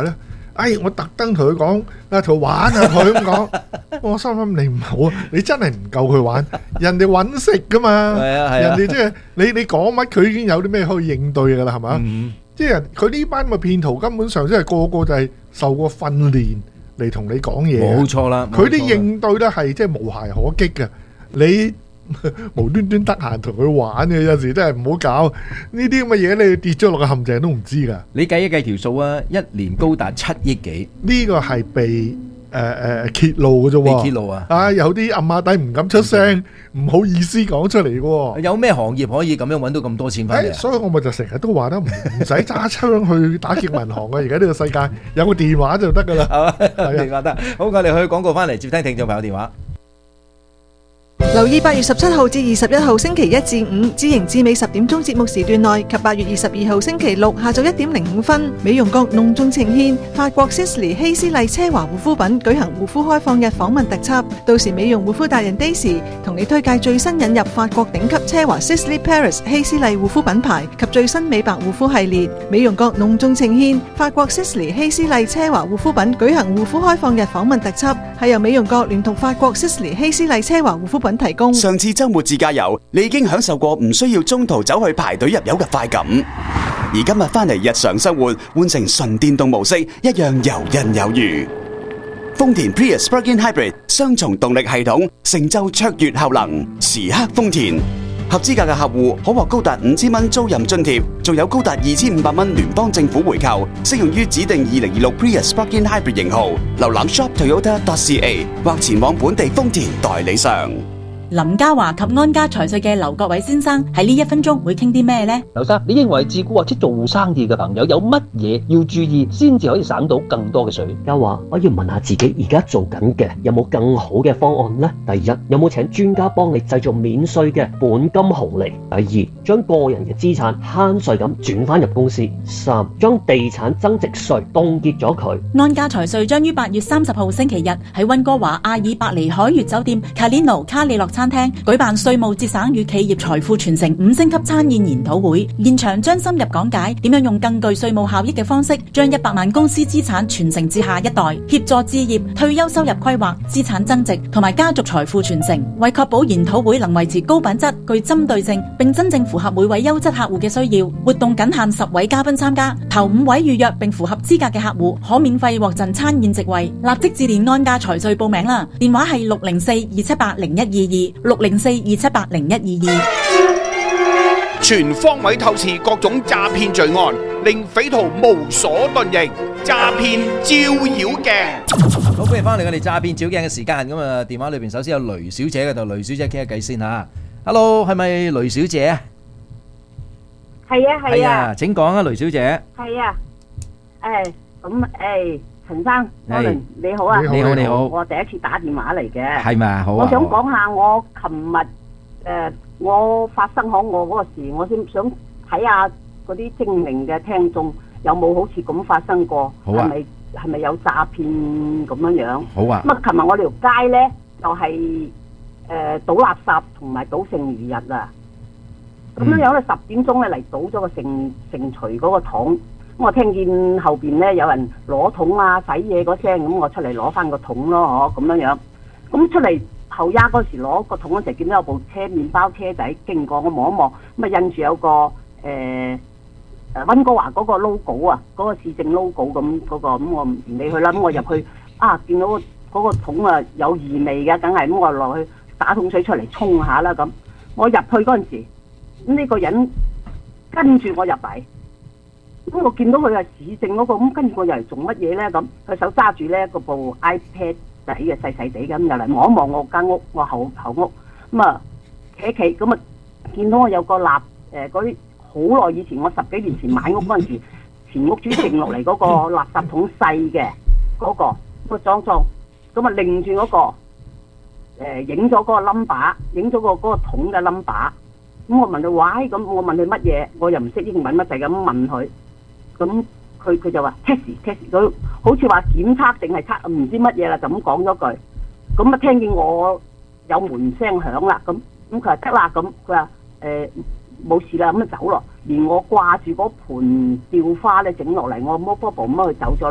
哎，我特登同佢講啊，同佢玩下佢咁講。我心諗你唔好啊，你真係唔夠佢玩，人哋揾食噶嘛。
係啊係啊，
人哋即係你你講乜，佢已經有啲咩可以應對噶啦，係嘛？
嗯、
即係佢呢班嘅騙徒根本上即係個個就係受過訓練嚟同你講嘢。
冇錯啦，
佢啲應對咧係即係無懈可擊嘅。你無端端得閒同佢玩嘅，有時真係唔好搞呢啲咁嘅嘢，你跌咗落個陷阱都唔知㗎。
你計一計條數啊，一年高達七億幾，
呢個係被誒誒揭露嘅啫喎。
被揭露啊！
啊，有啲暗馬底唔敢出聲，唔好意思講出嚟嘅喎。
有咩行業可以咁樣揾到咁多錢翻嚟？
所以我咪就成日都話啦，唔唔使揸槍去打劫銀行嘅，而家呢個世界有個電話就得㗎啦。
係嘛？電話得。好，我哋去廣告翻嚟接聽聽眾朋友電話。
留意八月十七號至二十一號星期一至五，知型至美十點鐘節目時段內及八月二十二號星期六下晝一點零五分，美容閣隆重呈獻法國 Sisley 希斯麗奢華護膚品舉行護膚開放日訪問特輯，到時美容護膚達人 Daisy 同你推介最新引入法國頂級奢華 Sisley Paris 希斯麗護膚品牌及最新美白護膚系列。美容閣隆重呈獻法國 Sisley 希斯麗奢華護膚品舉行護膚開放日訪問特輯，係由美容閣聯同法國 Sisley 希斯麗奢華護膚品提供。
上次周末自駕遊，你已經享受過唔需要中途走去排隊入油嘅快感，而今日翻嚟日常生活，換成純電動模式，一樣游刃有餘。豐田 Prius Plug-in Hybrid 雙重動力系統，成就卓越效能，時刻豐田。合資格嘅客戶可獲高達五千蚊租賃津貼，仲有高達二千五百蚊聯邦政府回扣，適用於指定二零二六 Prius Plug-in Hybrid 型號。瀏覽 shop toyota dot c a 或前往本地豐田代理商。
林家華及安家財稅嘅劉國偉先生喺呢一分鐘會傾啲咩呢？
劉生，你認為自雇或者做生意嘅朋友有乜嘢要注意，先至可以省到更多嘅稅？
家華，我要問下自己而家做緊嘅有冇更好嘅方案呢？第一，有冇請專家幫你製造免稅嘅本金紅利？第二，將個人嘅資產慳稅咁轉翻入公司。三，將地產增值稅凍結咗佢。
安家財稅將於八月三十號星期日喺溫哥華阿爾伯尼海悅酒店 Calino 卡里洛餐廳舉辦稅務節省與企業財富傳承五星級餐宴研討會，現場將深入講解點樣用更具稅務效益嘅方式，將一百萬公司資產傳承至下一代，協助置業、退休收入規劃、資產增值同埋家族財富傳承。為確保研討會能維持高品質、具針對性，並真正符合每位優質客戶嘅需要，活動僅限十位嘉賓參加，頭五位預約並符合資格嘅客戶可免費獲贈餐宴席位。立即致電安家財稅報名啦，電話係六零四二七八零一二二六零四二七八零一二二。
全方位透視各種詐騙罪案，令匪徒無所遁形。詐騙照妖鏡，
好，歡迎翻嚟我哋詐騙照鏡嘅時間。咁啊，電話裏邊首先有雷小姐嘅，就雷小姐傾下偈先吓。Hello， 係咪雷小姐啊？
係啊係啊，
請講啊，雷小姐。
係啊，誒，咁誒，陳生，可能你好啊，
你好你好，
我第一次打電話嚟嘅，
係咪？好啊。
我想講下我琴日誒，我發生響我嗰個事，我先想睇下嗰啲精明嘅聽眾有冇好似咁發生過，係咪係咪有詐騙咁樣樣？
好啊。
咁啊，琴日我條街咧就係誒倒垃圾同埋倒剩餘日啊。咁樣樣咧，十點鐘咧嚟倒咗個剩剩除嗰個桶，咁我聽見後邊咧有人攞桶啊洗嘢嗰聲，咁我出嚟攞翻個桶咯，嗬咁樣樣。咁出嚟後丫嗰時攞個桶嗰時，見到有部車麵包車仔經過，我望一望，咁啊印住有個誒誒溫哥華嗰個 logo 啊，嗰個市政 logo 咁嗰個，咁我唔理佢啦，咁我入去啊，見到嗰個桶啊有異味嘅，梗係咁我落去打桶水出嚟沖下啦咁。我入去嗰陣時。咁呢個人跟住我入嚟，咁我見到佢係市政嗰個，咁跟住我又嚟做乜嘢咧？咁佢手揸住咧個部 iPad 仔嘅細細地咁，又嚟望一望我間屋，我後後屋，咁啊企企，咁啊見到我有個垃誒嗰啲好耐以前，我十幾年前買屋嗰陣時，前屋主剩落嚟嗰個垃圾桶細嘅嗰個，個裝裝，咁啊擰住嗰個誒影咗嗰個 number， 影咗個嗰個桶嘅 number。咁我問佢喂，咁我問佢乜嘢，我又唔識英文乜滯咁問佢，咁佢佢就話 test test， 佢好似話檢測定係測唔知乜嘢啦，就咁講咗句，咁啊聽見我有門聲響啦，咁咁佢話得啦，咁佢話誒冇事啦，咁就走咯，連我掛住嗰盆吊花咧整落嚟，我摸波步咁佢走咗咯，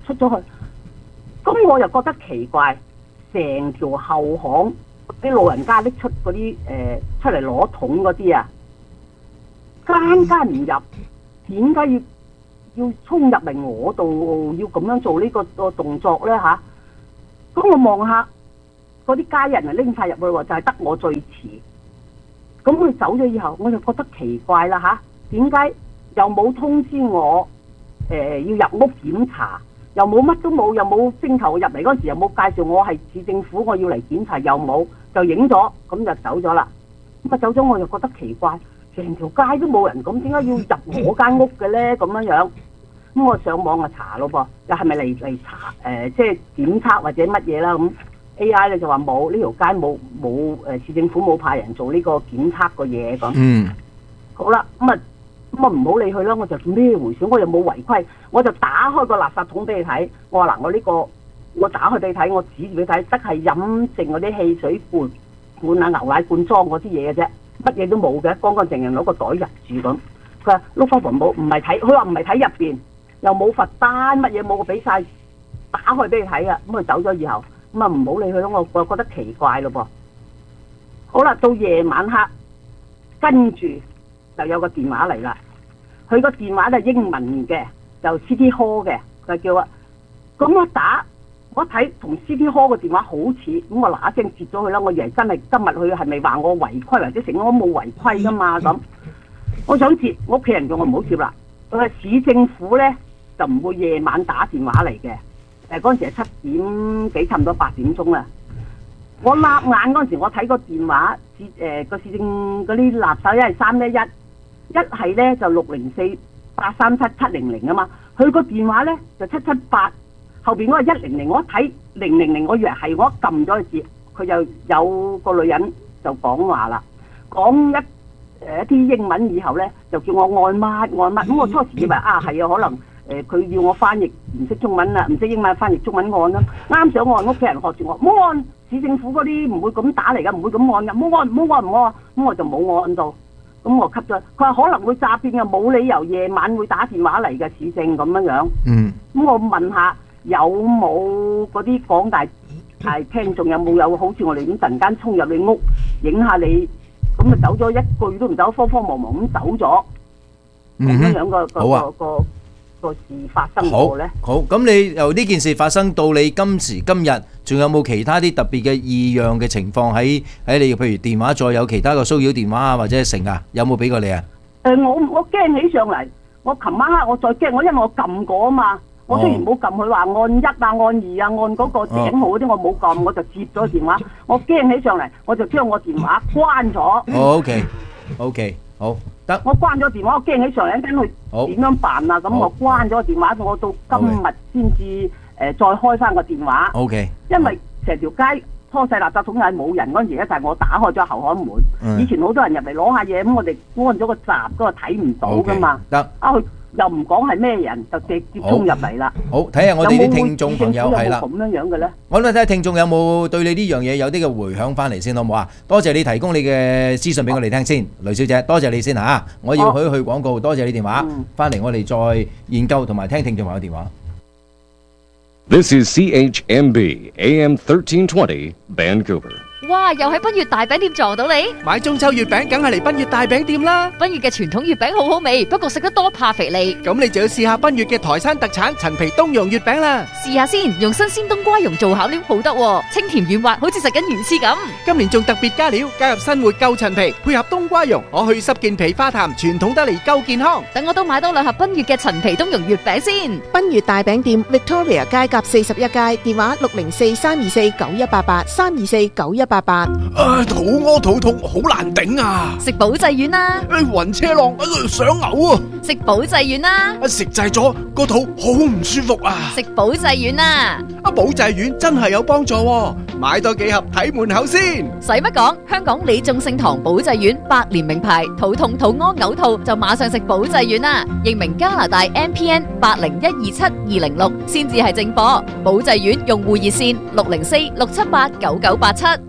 出咗去。咁我又覺得奇怪，成條後巷啲老人家拎出嗰啲誒出嚟攞桶嗰啲啊，間間唔入，點解要要衝入嚟我度要咁樣做呢個個動作咧嚇？咁我望下嗰啲家人啊拎晒入去喎，就係得我最遲。咁佢走咗以後，我就覺得奇怪啦嚇，點解又冇通知我誒、呃、要入屋檢查？又冇乜都冇，又冇徵求我入嚟嗰時，又冇介紹我係市政府，我要嚟檢查，又冇，就影咗，咁就走咗啦。咁啊走咗，我就覺得奇怪，成條街都冇人，咁點解要入我間屋嘅咧？咁樣樣，咁我上網啊查咯噃，又係咪嚟嚟查誒、呃，即係檢測或者乜嘢啦？咁 A I 咧就話冇，呢條街冇冇誒市政府冇派人做呢個檢測個嘢咁。嗯。好啦，咁啊。咁啊唔好理佢啦，我就咩回事？我又冇違規，我就打開個垃圾桶俾你睇。我話嗱，我呢、這個我打開俾你睇，我指住俾你睇，得係飲剩嗰啲汽水罐罐啊、牛奶罐裝嗰啲嘢嘅啫，乜嘢都冇嘅，乾乾淨淨攞個袋入住咁。佢話碌翻環保唔係睇，佢話唔係睇入邊，又冇罰單，乜嘢冇，我俾晒打開俾你睇啊。咁佢走咗以後，咁啊唔好理佢咯，我我覺得奇怪咯噃。好啦，到夜晚黑，跟住。就有個電話嚟啦，佢個電話就係英文嘅，就 City Hall 嘅，佢叫啊，咁我打我睇同 City Hall 個電話好似，咁我嗱一聲接咗佢啦，我以為真係今日佢係咪話我違規或者成我冇違規噶嘛咁，我想接，我屋企人叫我唔好接啦，佢話市政府咧就唔會夜晚打電話嚟嘅，誒嗰陣時係七點幾差唔多八點鐘啦。我立眼嗰陣時，我睇個電話，市誒個市政嗰啲垃圾一係三一一，一係咧就六零四八三七七零零啊嘛。佢個電話咧就七七八，後邊嗰個一零零，我一睇零零零，我以為係我一撳咗去接，佢就有個女人就講話啦，講一誒一啲英文以後咧，就叫我按乜按乜，咁我初時以為啊係啊，可能誒佢、呃、要我翻譯唔識中文啊，唔識英文翻譯中文按啦，啱想按，屋企人學住我，唔好按。市政府嗰啲唔會咁打嚟噶，唔會咁按噶，唔好按，唔好按，唔好按，咁我就冇按到，咁我吸咗。佢話可能會詐騙嘅，冇理由夜晚會打電話嚟嘅市政咁樣樣。嗯。咁我問下有冇嗰啲廣大係聽眾有冇有好似我哋咁突然間衝入你屋影下你，咁啊走咗一句都唔走，慌慌忙忙咁走咗，咁樣樣個個個個個事發生過咧。
好，咁你由呢件事發生到你今時今日，仲有冇其他啲特別嘅異樣嘅情況喺喺你？譬如電話再有其他個騷擾電話啊，或者成啊，有冇俾過你啊？
誒，我我驚起上嚟，我琴晚黑我再驚，我因為我撳過啊嘛，我雖然冇撳佢話按一啊、按二啊、按嗰個井號嗰啲，我冇撳，我就接咗電話。我驚起上嚟，我就將我電話關咗。
哦，OK，OK，好。
我關咗電話，我驚起上嚟，跟佢點樣辦啊？咁我關咗個電話，我到今日先至誒再開翻個電話。O K。因為成條街拖晒垃圾桶係冇人嗰陣時咧，就係我打開咗後巷門。嗯、以前好多人入嚟攞下嘢，咁我哋安咗個閘，嗰個睇唔到噶嘛。得、okay。啊，佢又唔講係咩人，就直接衝入嚟啦。好，睇下我哋啲聽眾朋友係啦。咁樣樣嘅咧？
我諗睇下聽眾有冇對你呢樣嘢有啲嘅回響翻嚟先，好唔好啊？多謝你提供你嘅資訊俾我哋聽先，雷小姐，多謝你先嚇。我要去去廣告，多謝你電話。翻嚟我哋再研究同埋聽聽眾朋友電話。
This is C H M B A M thirteen twenty Vancouver。
哇！又喺賓悅大餅店撞到你，
買中秋月餅梗係嚟賓悅大餅店啦！
賓悅嘅傳統月餅好好味，不過食得多怕肥膩。
咁你就要試下賓悅嘅台山特產陳皮冬蓉月餅啦！
試下先，用新鮮冬瓜蓉做餡料好得喎，清甜軟滑，好似食緊魚翅咁。
今年仲特別加料，加入新活夠陳皮，配合冬瓜蓉，可去濕健脾化痰，傳統得嚟夠健康。
等我都買多兩盒賓悅嘅陳皮冬蓉月餅先。
賓悅大餅店 Victoria 街夾四十一街，電話六零四三二四九一八八三二四九一八八。
啊，肚屙肚痛，好難頂啊！
食保濟丸啦！
誒，暈車浪，想嘔啊！
食保濟丸啦！
食滯咗個肚好唔舒服啊！
食保濟丸啦！
啊，保濟丸真係有幫助喎，買多幾盒睇門口先。
使乜講？香港李眾聖堂保濟丸百年名牌，肚痛肚屙嘔吐就馬上食保濟丸啦！認明加拿大 M P N 八零一二七二零六先至係正貨。保濟丸用戶熱線六零四六七八九九八七。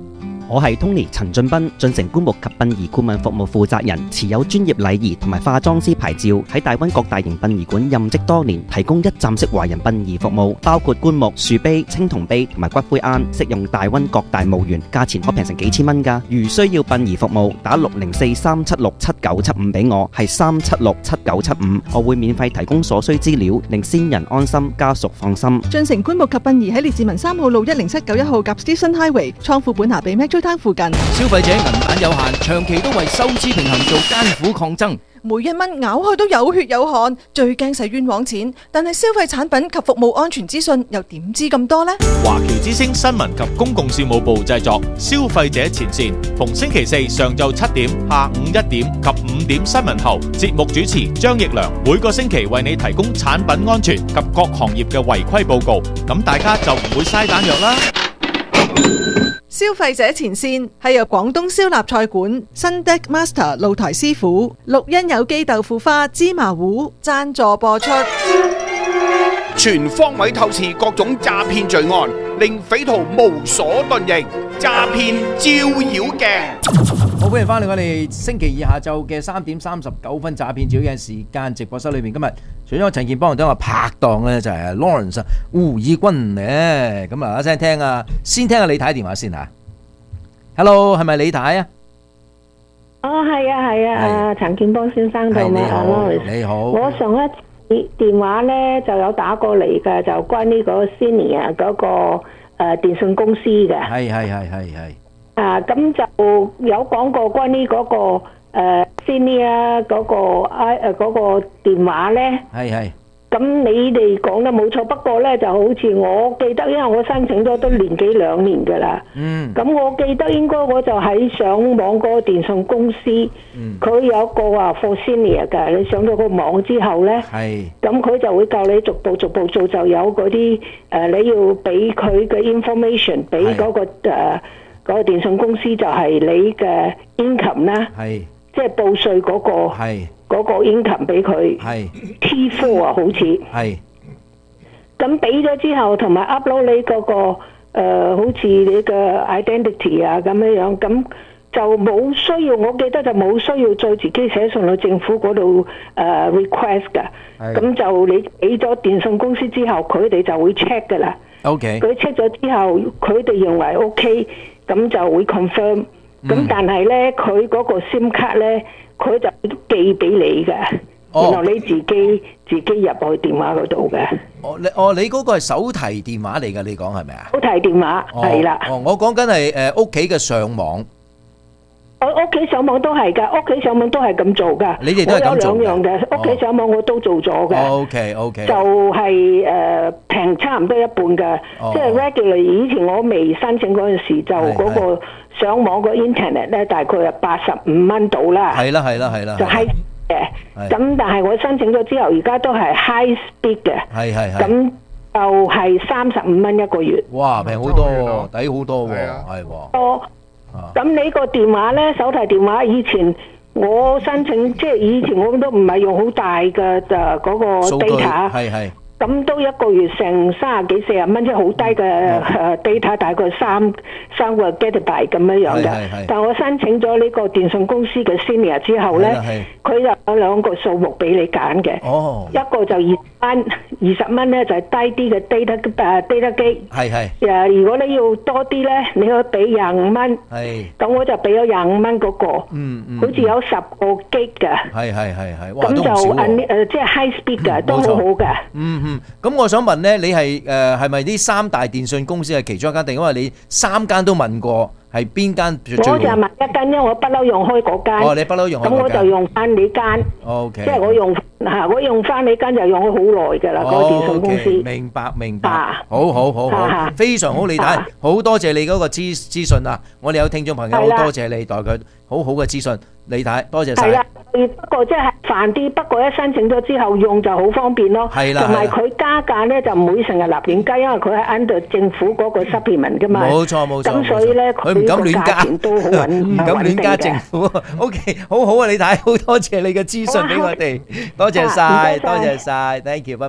我係 Tony 陳俊斌，進城棺木及殯儀顧問服務負責人，持有專業禮儀同埋化妝師牌照，喺大灣各大型殯儀館任職多年，提供一站式華人殯儀服務，包括棺木、樹碑、青銅碑同埋骨灰龕，適用大灣各大墓園，價錢可平成幾千蚊㗎。如需要殯儀服務，打六零四三七六七九七五俾我，係三七六七九七五，我會免費提供所需資料，令先人安心，家屬放心。
進城棺木及殯儀喺列治文三號路一零七九一號及 Station Highway 倉庫本下被 Metro Town 附近。
消費者銀彈有限，長期都為收支平衡做艱苦抗爭。
每一蚊咬開都有血有汗，最驚使冤枉錢。但係消費產品及服務安全資訊又點知咁多呢？
華僑之聲新聞及公共事務部製作，消費者前線，逢星期四上晝七點、下午一點及五點新聞後，節目主持張奕良每個星期為你提供產品安全及各行業嘅違規報告，咁大家就唔會嘥彈藥啦。
消費者前線係由廣東燒臘菜館、新 Deck Master 露台師傅、綠茵有機豆腐花、芝麻糊贊助播出。
全方位透視各種詐騙罪案，令匪徒無所遁形。詐騙照妖鏡。
好，歡迎翻嚟我哋星期二下晝嘅三點三十九分詐騙照妖鏡時間直播室裏面。今日除咗陳健幫同我拍檔咧，就係 Lawrence 胡以軍咧。咁啊，一聲聽啊，先聽下李太電話先嚇。Hello， 係咪李太啊？
哦，係啊，係啊，啊陳健幫先生到嘛？
你好，你好。
我上一次電話咧就有打過嚟嘅，就關呢個 Senior 嗰個誒電信公司嘅。
係係係係係。
啊，咁就有講過關於嗰個誒 Senior 嗰個 I 誒嗰個電話咧。係係。咁你哋講得冇錯，不過咧就好似我記得，因為我申請咗都年幾兩年㗎啦。嗯。咁我記得應該我就喺上網嗰個電信公司，佢、嗯、有個話 for senior 㗎，你上咗個網之後咧，係。咁佢就會教你逐步逐步做，就有嗰啲誒你要俾佢嘅 information 俾嗰、嗰個誒嗰、嗰個電信公司，就係你嘅 income 啦。係。即係報稅嗰、嗰個。係。嗰個 income 俾佢，T 四啊，好似係。咁俾咗之後，同埋 upload 你嗰、嗰個誒、呃，好似你嘅 identity 啊咁樣樣，咁就冇需要。我記得就冇需要再自己寫信去政府嗰度誒 request 㗎。咁就你俾咗電信公司之後，佢哋就會 check 㗎啦。OK。佢 check 咗之後，佢哋認為 OK，咁就會 confirm。咁、嗯、但係咧，佢嗰個 SIM 卡咧。佢就寄俾你嘅，然後你自己自己入去電話嗰度嘅。
哦，你哦，你嗰個係手提電話嚟㗎，你講係咪啊？
手提電話係啦。
哦，我講緊係誒屋企嘅上網。
我屋企上網都係㗎，屋企上網都係咁做㗎。你哋都係咁做。我有兩樣嘅，屋企上網我都做咗嘅。
OK OK。
就係誒平差唔多一半嘅，即係 regular。以前我未申請嗰陣時，就嗰個上網個 internet 咧，大概係八十五蚊到啦。係啦係啦係啦。就 high 嘅，咁但係我申請咗之後，而家都係 high speed 嘅。係係係。咁就係三十五蚊一個月。哇，平好多喎，抵好多喎，係喎。多。咁你個電話咧，手提電話以前我申請，即係以前我都唔係用好大嘅就嗰個 data，係係。咁都一個月成三十幾四十蚊，即係好低嘅誒 data，大概三三個 gigabyte 咁樣樣嘅。但係我申請咗呢個電信公司嘅 senior 之後咧，佢就有兩個數目俾你揀嘅。哦，一個就二蚊，二十蚊咧就係低啲嘅 data 誒 data 機。係係。誒，如果你要多啲咧，你可以俾廿五蚊。係。咁我就俾咗廿五蚊嗰個。嗯嗯。好似有十個 G 嘅。係係係係。咁就誒即係 high speed 嘅，都好好嘅。嗯嗯。
咁我想問咧，你係誒係咪呢三大電信公司係其中一間，定因為你三間都問過係邊間最好？我就問一間，因為我不嬲用開嗰間。哦，你不嬲用開嗰間。咁我就用翻你間。O K。即係我用嚇，我用翻你間就用咗好耐㗎啦，嗰個電信公司。明白明白。好好好好，非常好，李太，好多謝你嗰個資資訊啊！我哋有聽眾朋友好多謝你代佢好好嘅資訊。李太，多謝晒。係啦，不過即係煩啲，不過一申請咗之後用就好方便咯。係啦，同埋佢加價咧就唔會成日立亂加，因為佢係 under 政府嗰個 supplement 噶嘛。冇錯冇錯。咁所以咧，佢唔敢亂加，都好穩唔敢亂加政府。O K， 好好啊，李太，好多謝你嘅資訊俾我哋，多謝晒，多謝晒 ，thank you， 拜拜。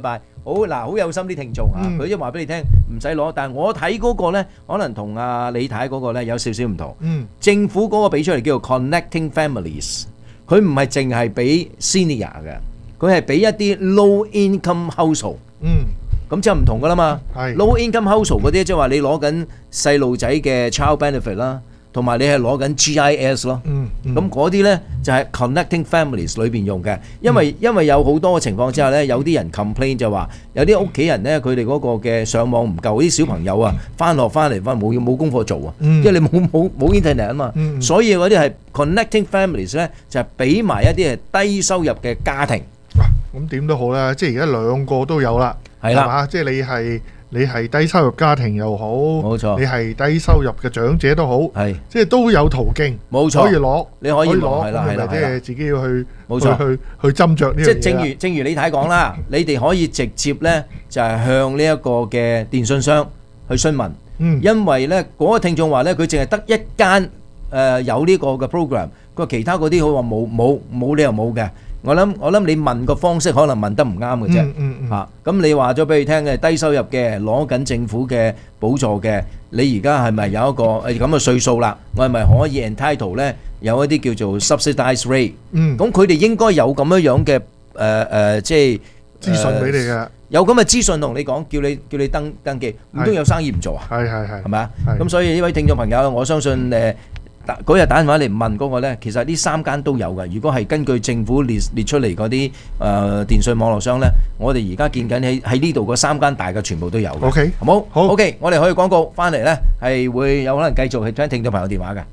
好嗱，好有心啲聽眾啊，佢即係話俾你聽唔使攞，但係我睇嗰個咧，可能同阿李太嗰個咧有少少唔同。
嗯，
政府嗰個俾出嚟叫做 Connecting Families， 佢唔係淨係俾 senior 嘅，佢係俾一啲 low income household。
嗯。
咁就唔同噶啦嘛 ，low income household 嗰啲即係話你攞緊細路仔嘅 child benefit 啦，同埋你係攞緊 G I S 咯，咁嗰啲咧就係 connecting families 裏邊用嘅，因為、嗯、因為有好多嘅情況之下咧，有啲人 complain 就話有啲屋企人咧佢哋嗰個嘅上網唔夠，啲小朋友啊翻學翻嚟翻冇冇功課做啊，
嗯、
因為你冇冇冇 internet 啊嘛，
嗯、
所以嗰啲係 connecting families 咧就係俾埋一啲係低收入嘅家庭。
咁點都好啦，即係而家兩個都有啦，
係啦
嘛？即係你係你係低收入家庭又好，
冇錯，
你係低收入嘅長者都好，
係
即係都有途徑，
冇錯，
可以攞，
你可以攞，
係
啦係啦，
即係自己要去，
冇錯，
去去斟酌呢樣嘢。
即係正如正如你睇講啦，你哋可以直接咧就係向呢一個嘅電信商去詢問，
嗯，
因為咧嗰個聽眾話咧佢淨係得一間誒有呢個嘅 program，佢話其他嗰啲佢話冇冇冇理由冇嘅。我諗我諗你問個方式可能問得唔啱嘅啫，嚇咁你話咗俾佢聽嘅低收入嘅攞緊政府嘅補助嘅，你而家係咪有一個誒咁嘅歲數啦？我係咪可以 entitle 咧有一啲叫做 subsidised rate？
嗯，
咁佢哋應該有咁樣樣嘅誒誒，即係
資訊俾你嘅，
有咁嘅資訊同你講，叫你叫你登登記，唔通有生意唔做啊？
係係係，
係咪啊？咁所以呢位聽眾朋友，我相信誒。嗰日打電話嚟問嗰個咧，其實呢三間都有嘅。如果係根據政府列列出嚟嗰啲誒電信網絡商咧，我哋而家見緊喺喺呢度嗰三間大嘅全部都有嘅。
OK，
好冇？好。OK，我哋可以廣告翻嚟咧，係會有可能繼續去聽聽眾朋友電話嘅。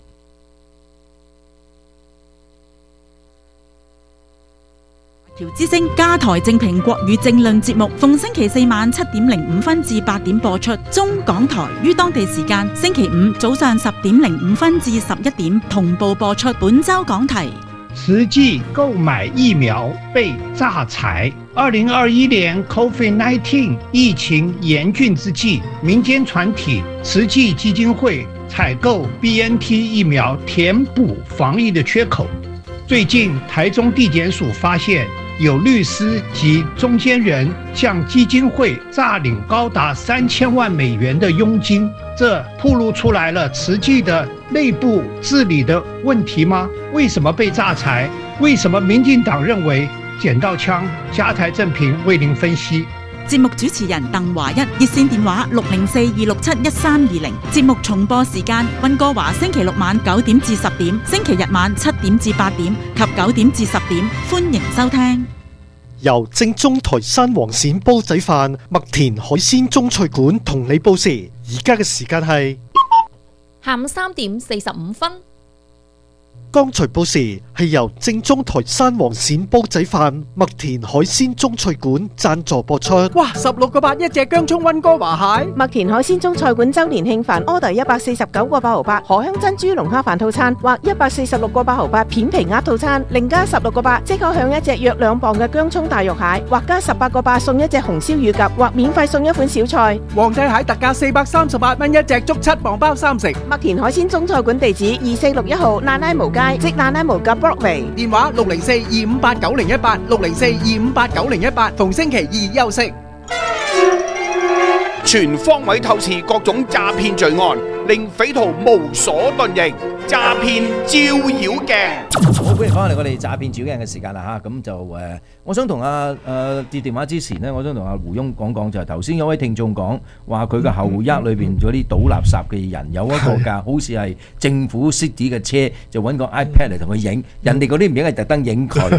調之聲加台正評國語政論節目，逢星期四晚七點零五分至八點播出。中港台於當地時間星期五早上十點零五分至十一點同步播出。本周講題：
慈濟購買疫苗被詐財。二零二一年 COVID 十九 疫情嚴峻之際，民間團體慈濟基金會採購 B N T 疫苗，填補防疫的缺口。最近台中地檢署發現有律師及中間人向基金會詐領高達三千萬美元的佣金，這暴露出來了慈濟的內部治理的問題嗎？為什麼被詐財？為什麼民進黨認為撿到槍？加台正評為您分析。
節目主持人鄧華一，熱線電話六零四二六七一三二零。節目重播時間：溫哥華星期六晚九點至十點，星期日晚七點至八點及九點至十點。歡迎收聽。
由正宗台山黃鱔煲仔飯、麥田海鮮中菜館同你報時。而家嘅時間係
下午三點四十五分。
剛才報時係由正宗台山黃鱔煲仔飯、麥田海鮮中菜館贊助播出。
哇！十六個八一隻薑蔥溫哥華蟹。
麥田海鮮中菜館周年慶飯 order 一百四十九個八毫八，荷香珍珠龍蝦飯套餐或一百四十六個八毫八片皮鴨套餐，另加十六個八即可享一隻約兩磅嘅薑蔥大肉蟹，或加十八個八送一隻紅燒乳鴿，或免費送一款小菜。
皇帝蟹特價四百三十八蚊一隻，足七磅包三成。
麥田海鮮中菜館地址二四六一號蘭拉無街，即蘭拉無嘅 Broadway。
電話六零四二五八九零一八，六零四二五八九零一八，逢星期二休息。
全方位透視各種詐騙罪案，令匪徒無所遁形。詐騙照妖鏡。
好，歡迎翻嚟我哋詐騙照妖鏡嘅時間啦嚇，咁就誒、呃，我想同阿誒接電話之前呢，我想同阿胡翁講講，就係頭先有位聽眾講話佢嘅後一裏邊嗰啲倒垃圾嘅人有一個架，好似係政府 city 嘅車，就揾個 iPad 嚟同佢影，人哋嗰啲唔影係特登影佢。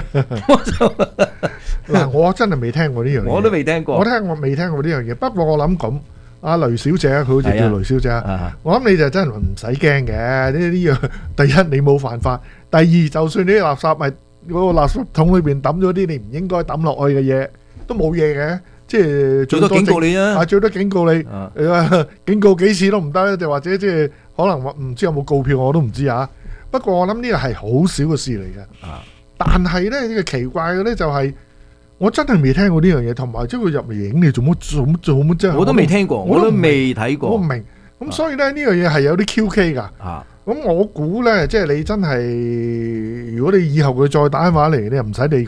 嗱，我真係未聽過呢樣嘢，
我都未聽過，
我聽我未聽過呢樣嘢。不過我諗咁，阿雷小姐佢好似叫雷小姐，啊、我諗你就真係唔使驚嘅。呢呢樣，第一你冇犯法，第二就算你啲垃圾係嗰個垃圾桶裏邊抌咗啲你唔應該抌落去嘅嘢，都冇嘢嘅。即係
最多警告你啊！
最多警告你，啊、警告幾次都唔得咧，就或者即係可能唔知有冇告票，我都唔知啊。不過我諗呢個係好少嘅事嚟嘅。啊、但係咧呢個奇怪嘅咧就係、是。我真係未聽過呢樣嘢，同埋即係佢入嚟影你做乜做乜做乜啫？
我都未聽過，我都未睇過。
我唔明，咁所以咧呢樣嘢係有啲 Q K 㗎。啊，咁我估咧，即係你真係，如果你以後佢再打電話嚟，你又唔使理佢，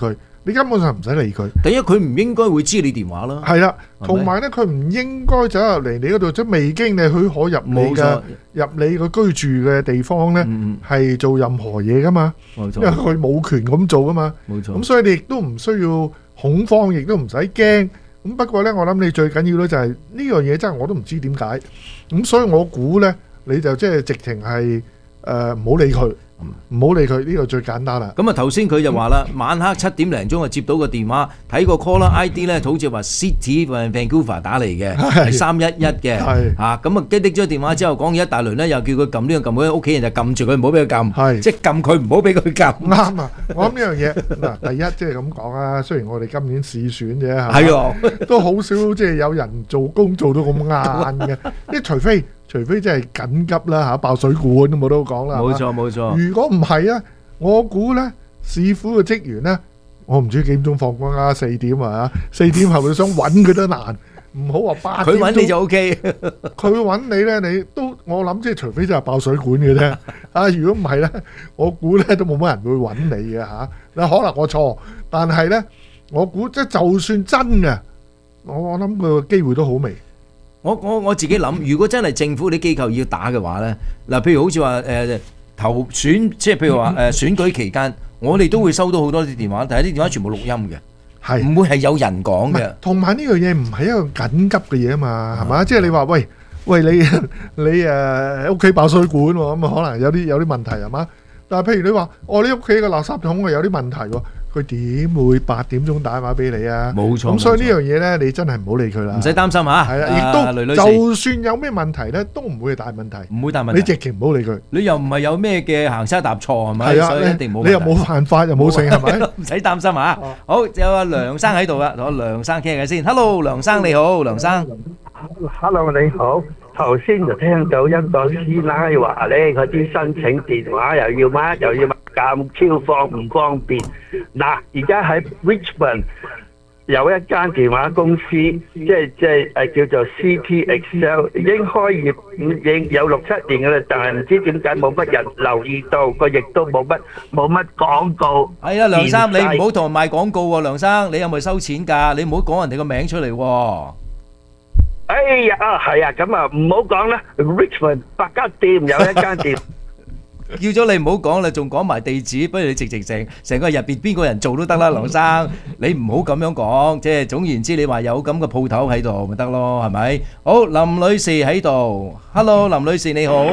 你根本上唔使理佢。
第一，佢唔應該會知你電話啦。
係啦，
係咪
同埋咧，佢唔應該走入嚟你嗰度，即係未經你許可入你嘅
冇錯
入你個居住嘅地方咧，係做任何嘢噶嘛。
冇錯
因為佢冇權咁做噶嘛。
冇錯。
咁所以你亦都唔需要恐慌，亦都唔使驚。咁不過咧，我諗你最緊要咧就係呢樣嘢，真係我都唔知點解。咁所以我估咧，你就即係直情係誒唔好理佢。唔好理佢，呢個最簡單啦。
咁啊，頭先佢就話啦，晚黑七點零鐘就接到個電話，睇個 caller I D 咧，好似話 City Vancouver 打嚟嘅，係三一一嘅。係啊，咁啊，跟拎咗電話之後講嘢一大輪咧，又叫佢撳呢個撳嗰，屋企人就撳住佢，唔好俾佢撳。係，即係撳佢，唔好俾佢撳。
啱啊！我諗呢樣嘢嗱，第一即係咁講啊。雖然我哋今年試選啫，
係喎，
都好少即係有人做工做到咁晏嘅，即係除非。除非真係緊急啦嚇，爆水管咁我都講啦。
冇錯冇錯。
如果唔係啊，我估咧市府嘅職員咧，我唔知幾點鐘放工啊，四點啊嚇，四點後你想揾佢都難，唔好話八點。
佢揾你就 O K。
佢揾你咧，你都我諗即係除非真係爆水管嘅啫。啊，如果唔係咧，我估咧都冇乜人會揾你嘅嚇。嗱，可能我錯，但係咧，我估即係就算真嘅，我我諗佢個機會都好微。
我我我自己諗，如果真係政府啲機構要打嘅話咧，嗱，譬如好似話誒投選，即係譬如話誒、呃、選舉期間，我哋都會收到好多啲電話，但係啲電話全部錄音嘅，係唔會係有人講嘅。同埋呢樣嘢唔係一個緊急嘅嘢啊嘛，係嘛？即係你話喂喂你你誒屋企爆水管喎，咁啊可能有啲有啲問題係嘛？但係譬如你話哦，你屋企嘅垃圾桶啊有啲問題喎。佢點會八點鐘打電話俾你啊？冇錯，咁所以呢樣嘢咧，你真係唔好理佢啦。 唔使擔心嚇，
係啦，亦都就算有咩問題咧，都唔會係大問題。
唔會大問題。
你直情唔好理佢。
你又唔係有咩嘅行差踏錯係咪？
係啊，
所以一定冇。
你又冇犯法又冇性係咪？
唔使擔心嚇。好，有阿梁生喺度啦，同阿梁生傾下偈先。Hello，梁生你好，梁生。
Hello，你好。頭先就聽到一個師奶話咧，嗰啲申請電話又要乜又要乜咁超方唔方便。嗱，而家喺 Richmond 有一間電話公司，即係即係誒叫做 C T Excel， 已經開業已經有六七年嘅啦，但係唔知點解冇乜人留意到，個亦都冇乜冇乜廣告。
係啊，梁生你唔好同人賣廣告喎，梁生你有冇收錢㗎？你唔好講人哋個名出嚟喎。
哎呀，啊係啊，咁啊唔好講啦。Richmond 百家店有一間店，
叫咗你唔好講啦，仲講埋地址，不如你直直成成個入邊邊個人做都得啦，梁生，你唔好咁樣講，即係總言之，你話有咁嘅鋪頭喺度咪得咯，係咪？好，林女士喺度 ，Hello， 林女士你好，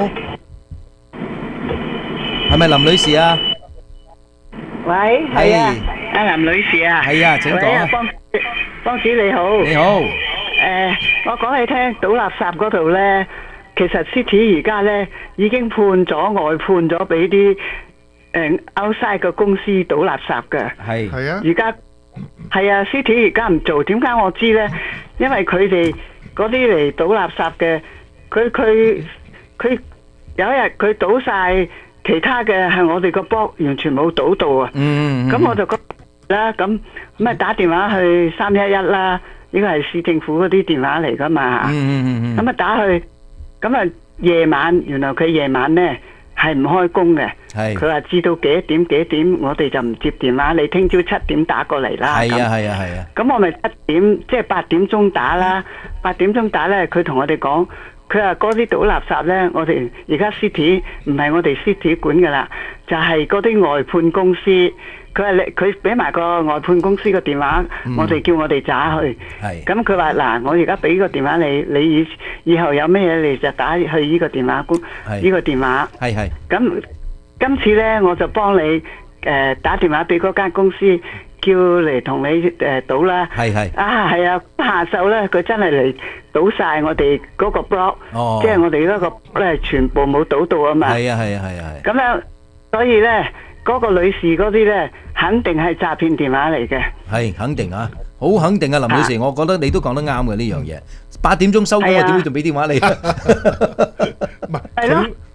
係咪林女士啊？
喂，係啊，阿林女士啊，
係啊，請講啊，
幫幫主你好，
你好。
誒、呃，我講你聽，倒垃圾嗰度咧，其實 City 而家咧已經判咗外判咗俾啲誒 outside 嘅公司倒垃圾嘅。
係係啊。
而家係啊 ，City 而家唔做，點解我知咧？因為佢哋嗰啲嚟倒垃圾嘅，佢佢佢有一日佢倒晒其他嘅，係我哋個 block 完全冇倒到啊。嗯。咁我就覺得啦，咁咁啊打電話去三一一啦。呢個係市政府嗰啲電話嚟噶嘛？嗯嗯嗯。咁啊打去，咁啊夜晚，原來佢夜晚咧係唔開工嘅。係。佢話至到幾點幾點，我哋就唔接電話。你聽朝七點打過嚟啦。係啊係啊係啊。咁我咪七點，即係八點鐘打啦。八點鐘打咧，佢同我哋講，佢話嗰啲倒垃圾咧，我哋而家 City 唔係我哋 City 管噶啦，就係嗰啲外判公司。佢話你佢俾埋個外判公司個電話，嗯、我哋叫我哋打去。係。咁佢話嗱，我而家俾個電話你，你以以後有咩嘢你就打去呢個電話，呢個電話。係係。咁今次咧，我就幫你誒、呃、打電話俾嗰間公司，叫嚟同你誒倒啦。係係。啊係啊，下晝咧佢真係嚟倒晒我哋嗰個 block，哦、即係我哋嗰個 block 咧全部冇倒到啊嘛。係啊係啊係啊係。咁樣，所以咧。嗰個女士嗰啲咧，肯定係詐騙電話嚟嘅。係肯定啊，好肯定啊，林女士，我覺得你都講得啱嘅呢樣嘢。八點鐘收工，我點會仲俾電話你？唔係，佢佢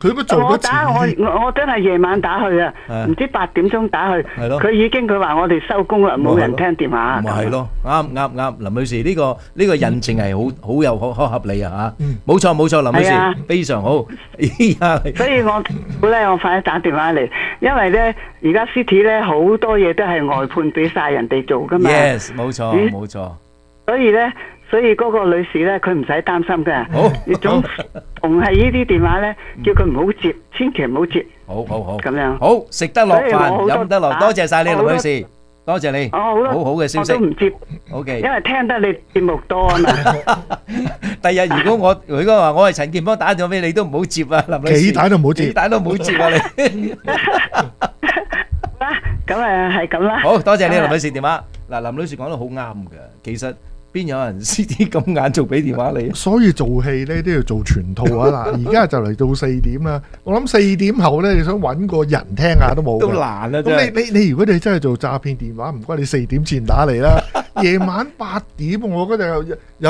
佢都做得
我打我
遲啲
我我真係夜晚打去啊，
係
唔知八點鐘打去，
係咯
佢已經佢話我哋收工啦，冇人聽電話。
咪係咯，啱啱啱，林女士呢個呢個印證係好好有好好合理啊嚇，冇錯冇錯，林女
係啊
士非常好。
所以我咧，我快啲打電話嚟，因為咧而家 City 咧好多嘢都係外判俾晒人哋做噶嘛。
Yes，冇錯
咦
冇錯。
所以咧，所以嗰個女士咧，佢唔使擔心嘅。
好，
你總逢係呢啲電話咧，叫佢唔好接，千祈唔好接。
好好好，
咁樣
好食得落飯，
所以我好多
飲得落，
打
多謝晒你
我好多
林女士，多謝你，
我好多
好好嘅消息
我都唔接。
OK，
因為聽得你節目多啊嘛。
第日如果我如果話我係陳健邦打電話俾你，都唔好接啊，林女士。
幾打都唔好接
幾打都唔好接啊你。
咁誒係咁啦。
好多謝你林女士電話。嗱，林女士講得好啱嘅，其實邊有人 C D 咁晏做俾電話你？
所以做戲咧都要做全套啊！嗱，而家就嚟到四點啦，我諗四點後咧，你想揾個人聽下都冇㗎，
都難啊真係
咁你你你如果你真係做詐騙電話，唔該你四點前打嚟啦，夜晚八點我嗰度有有。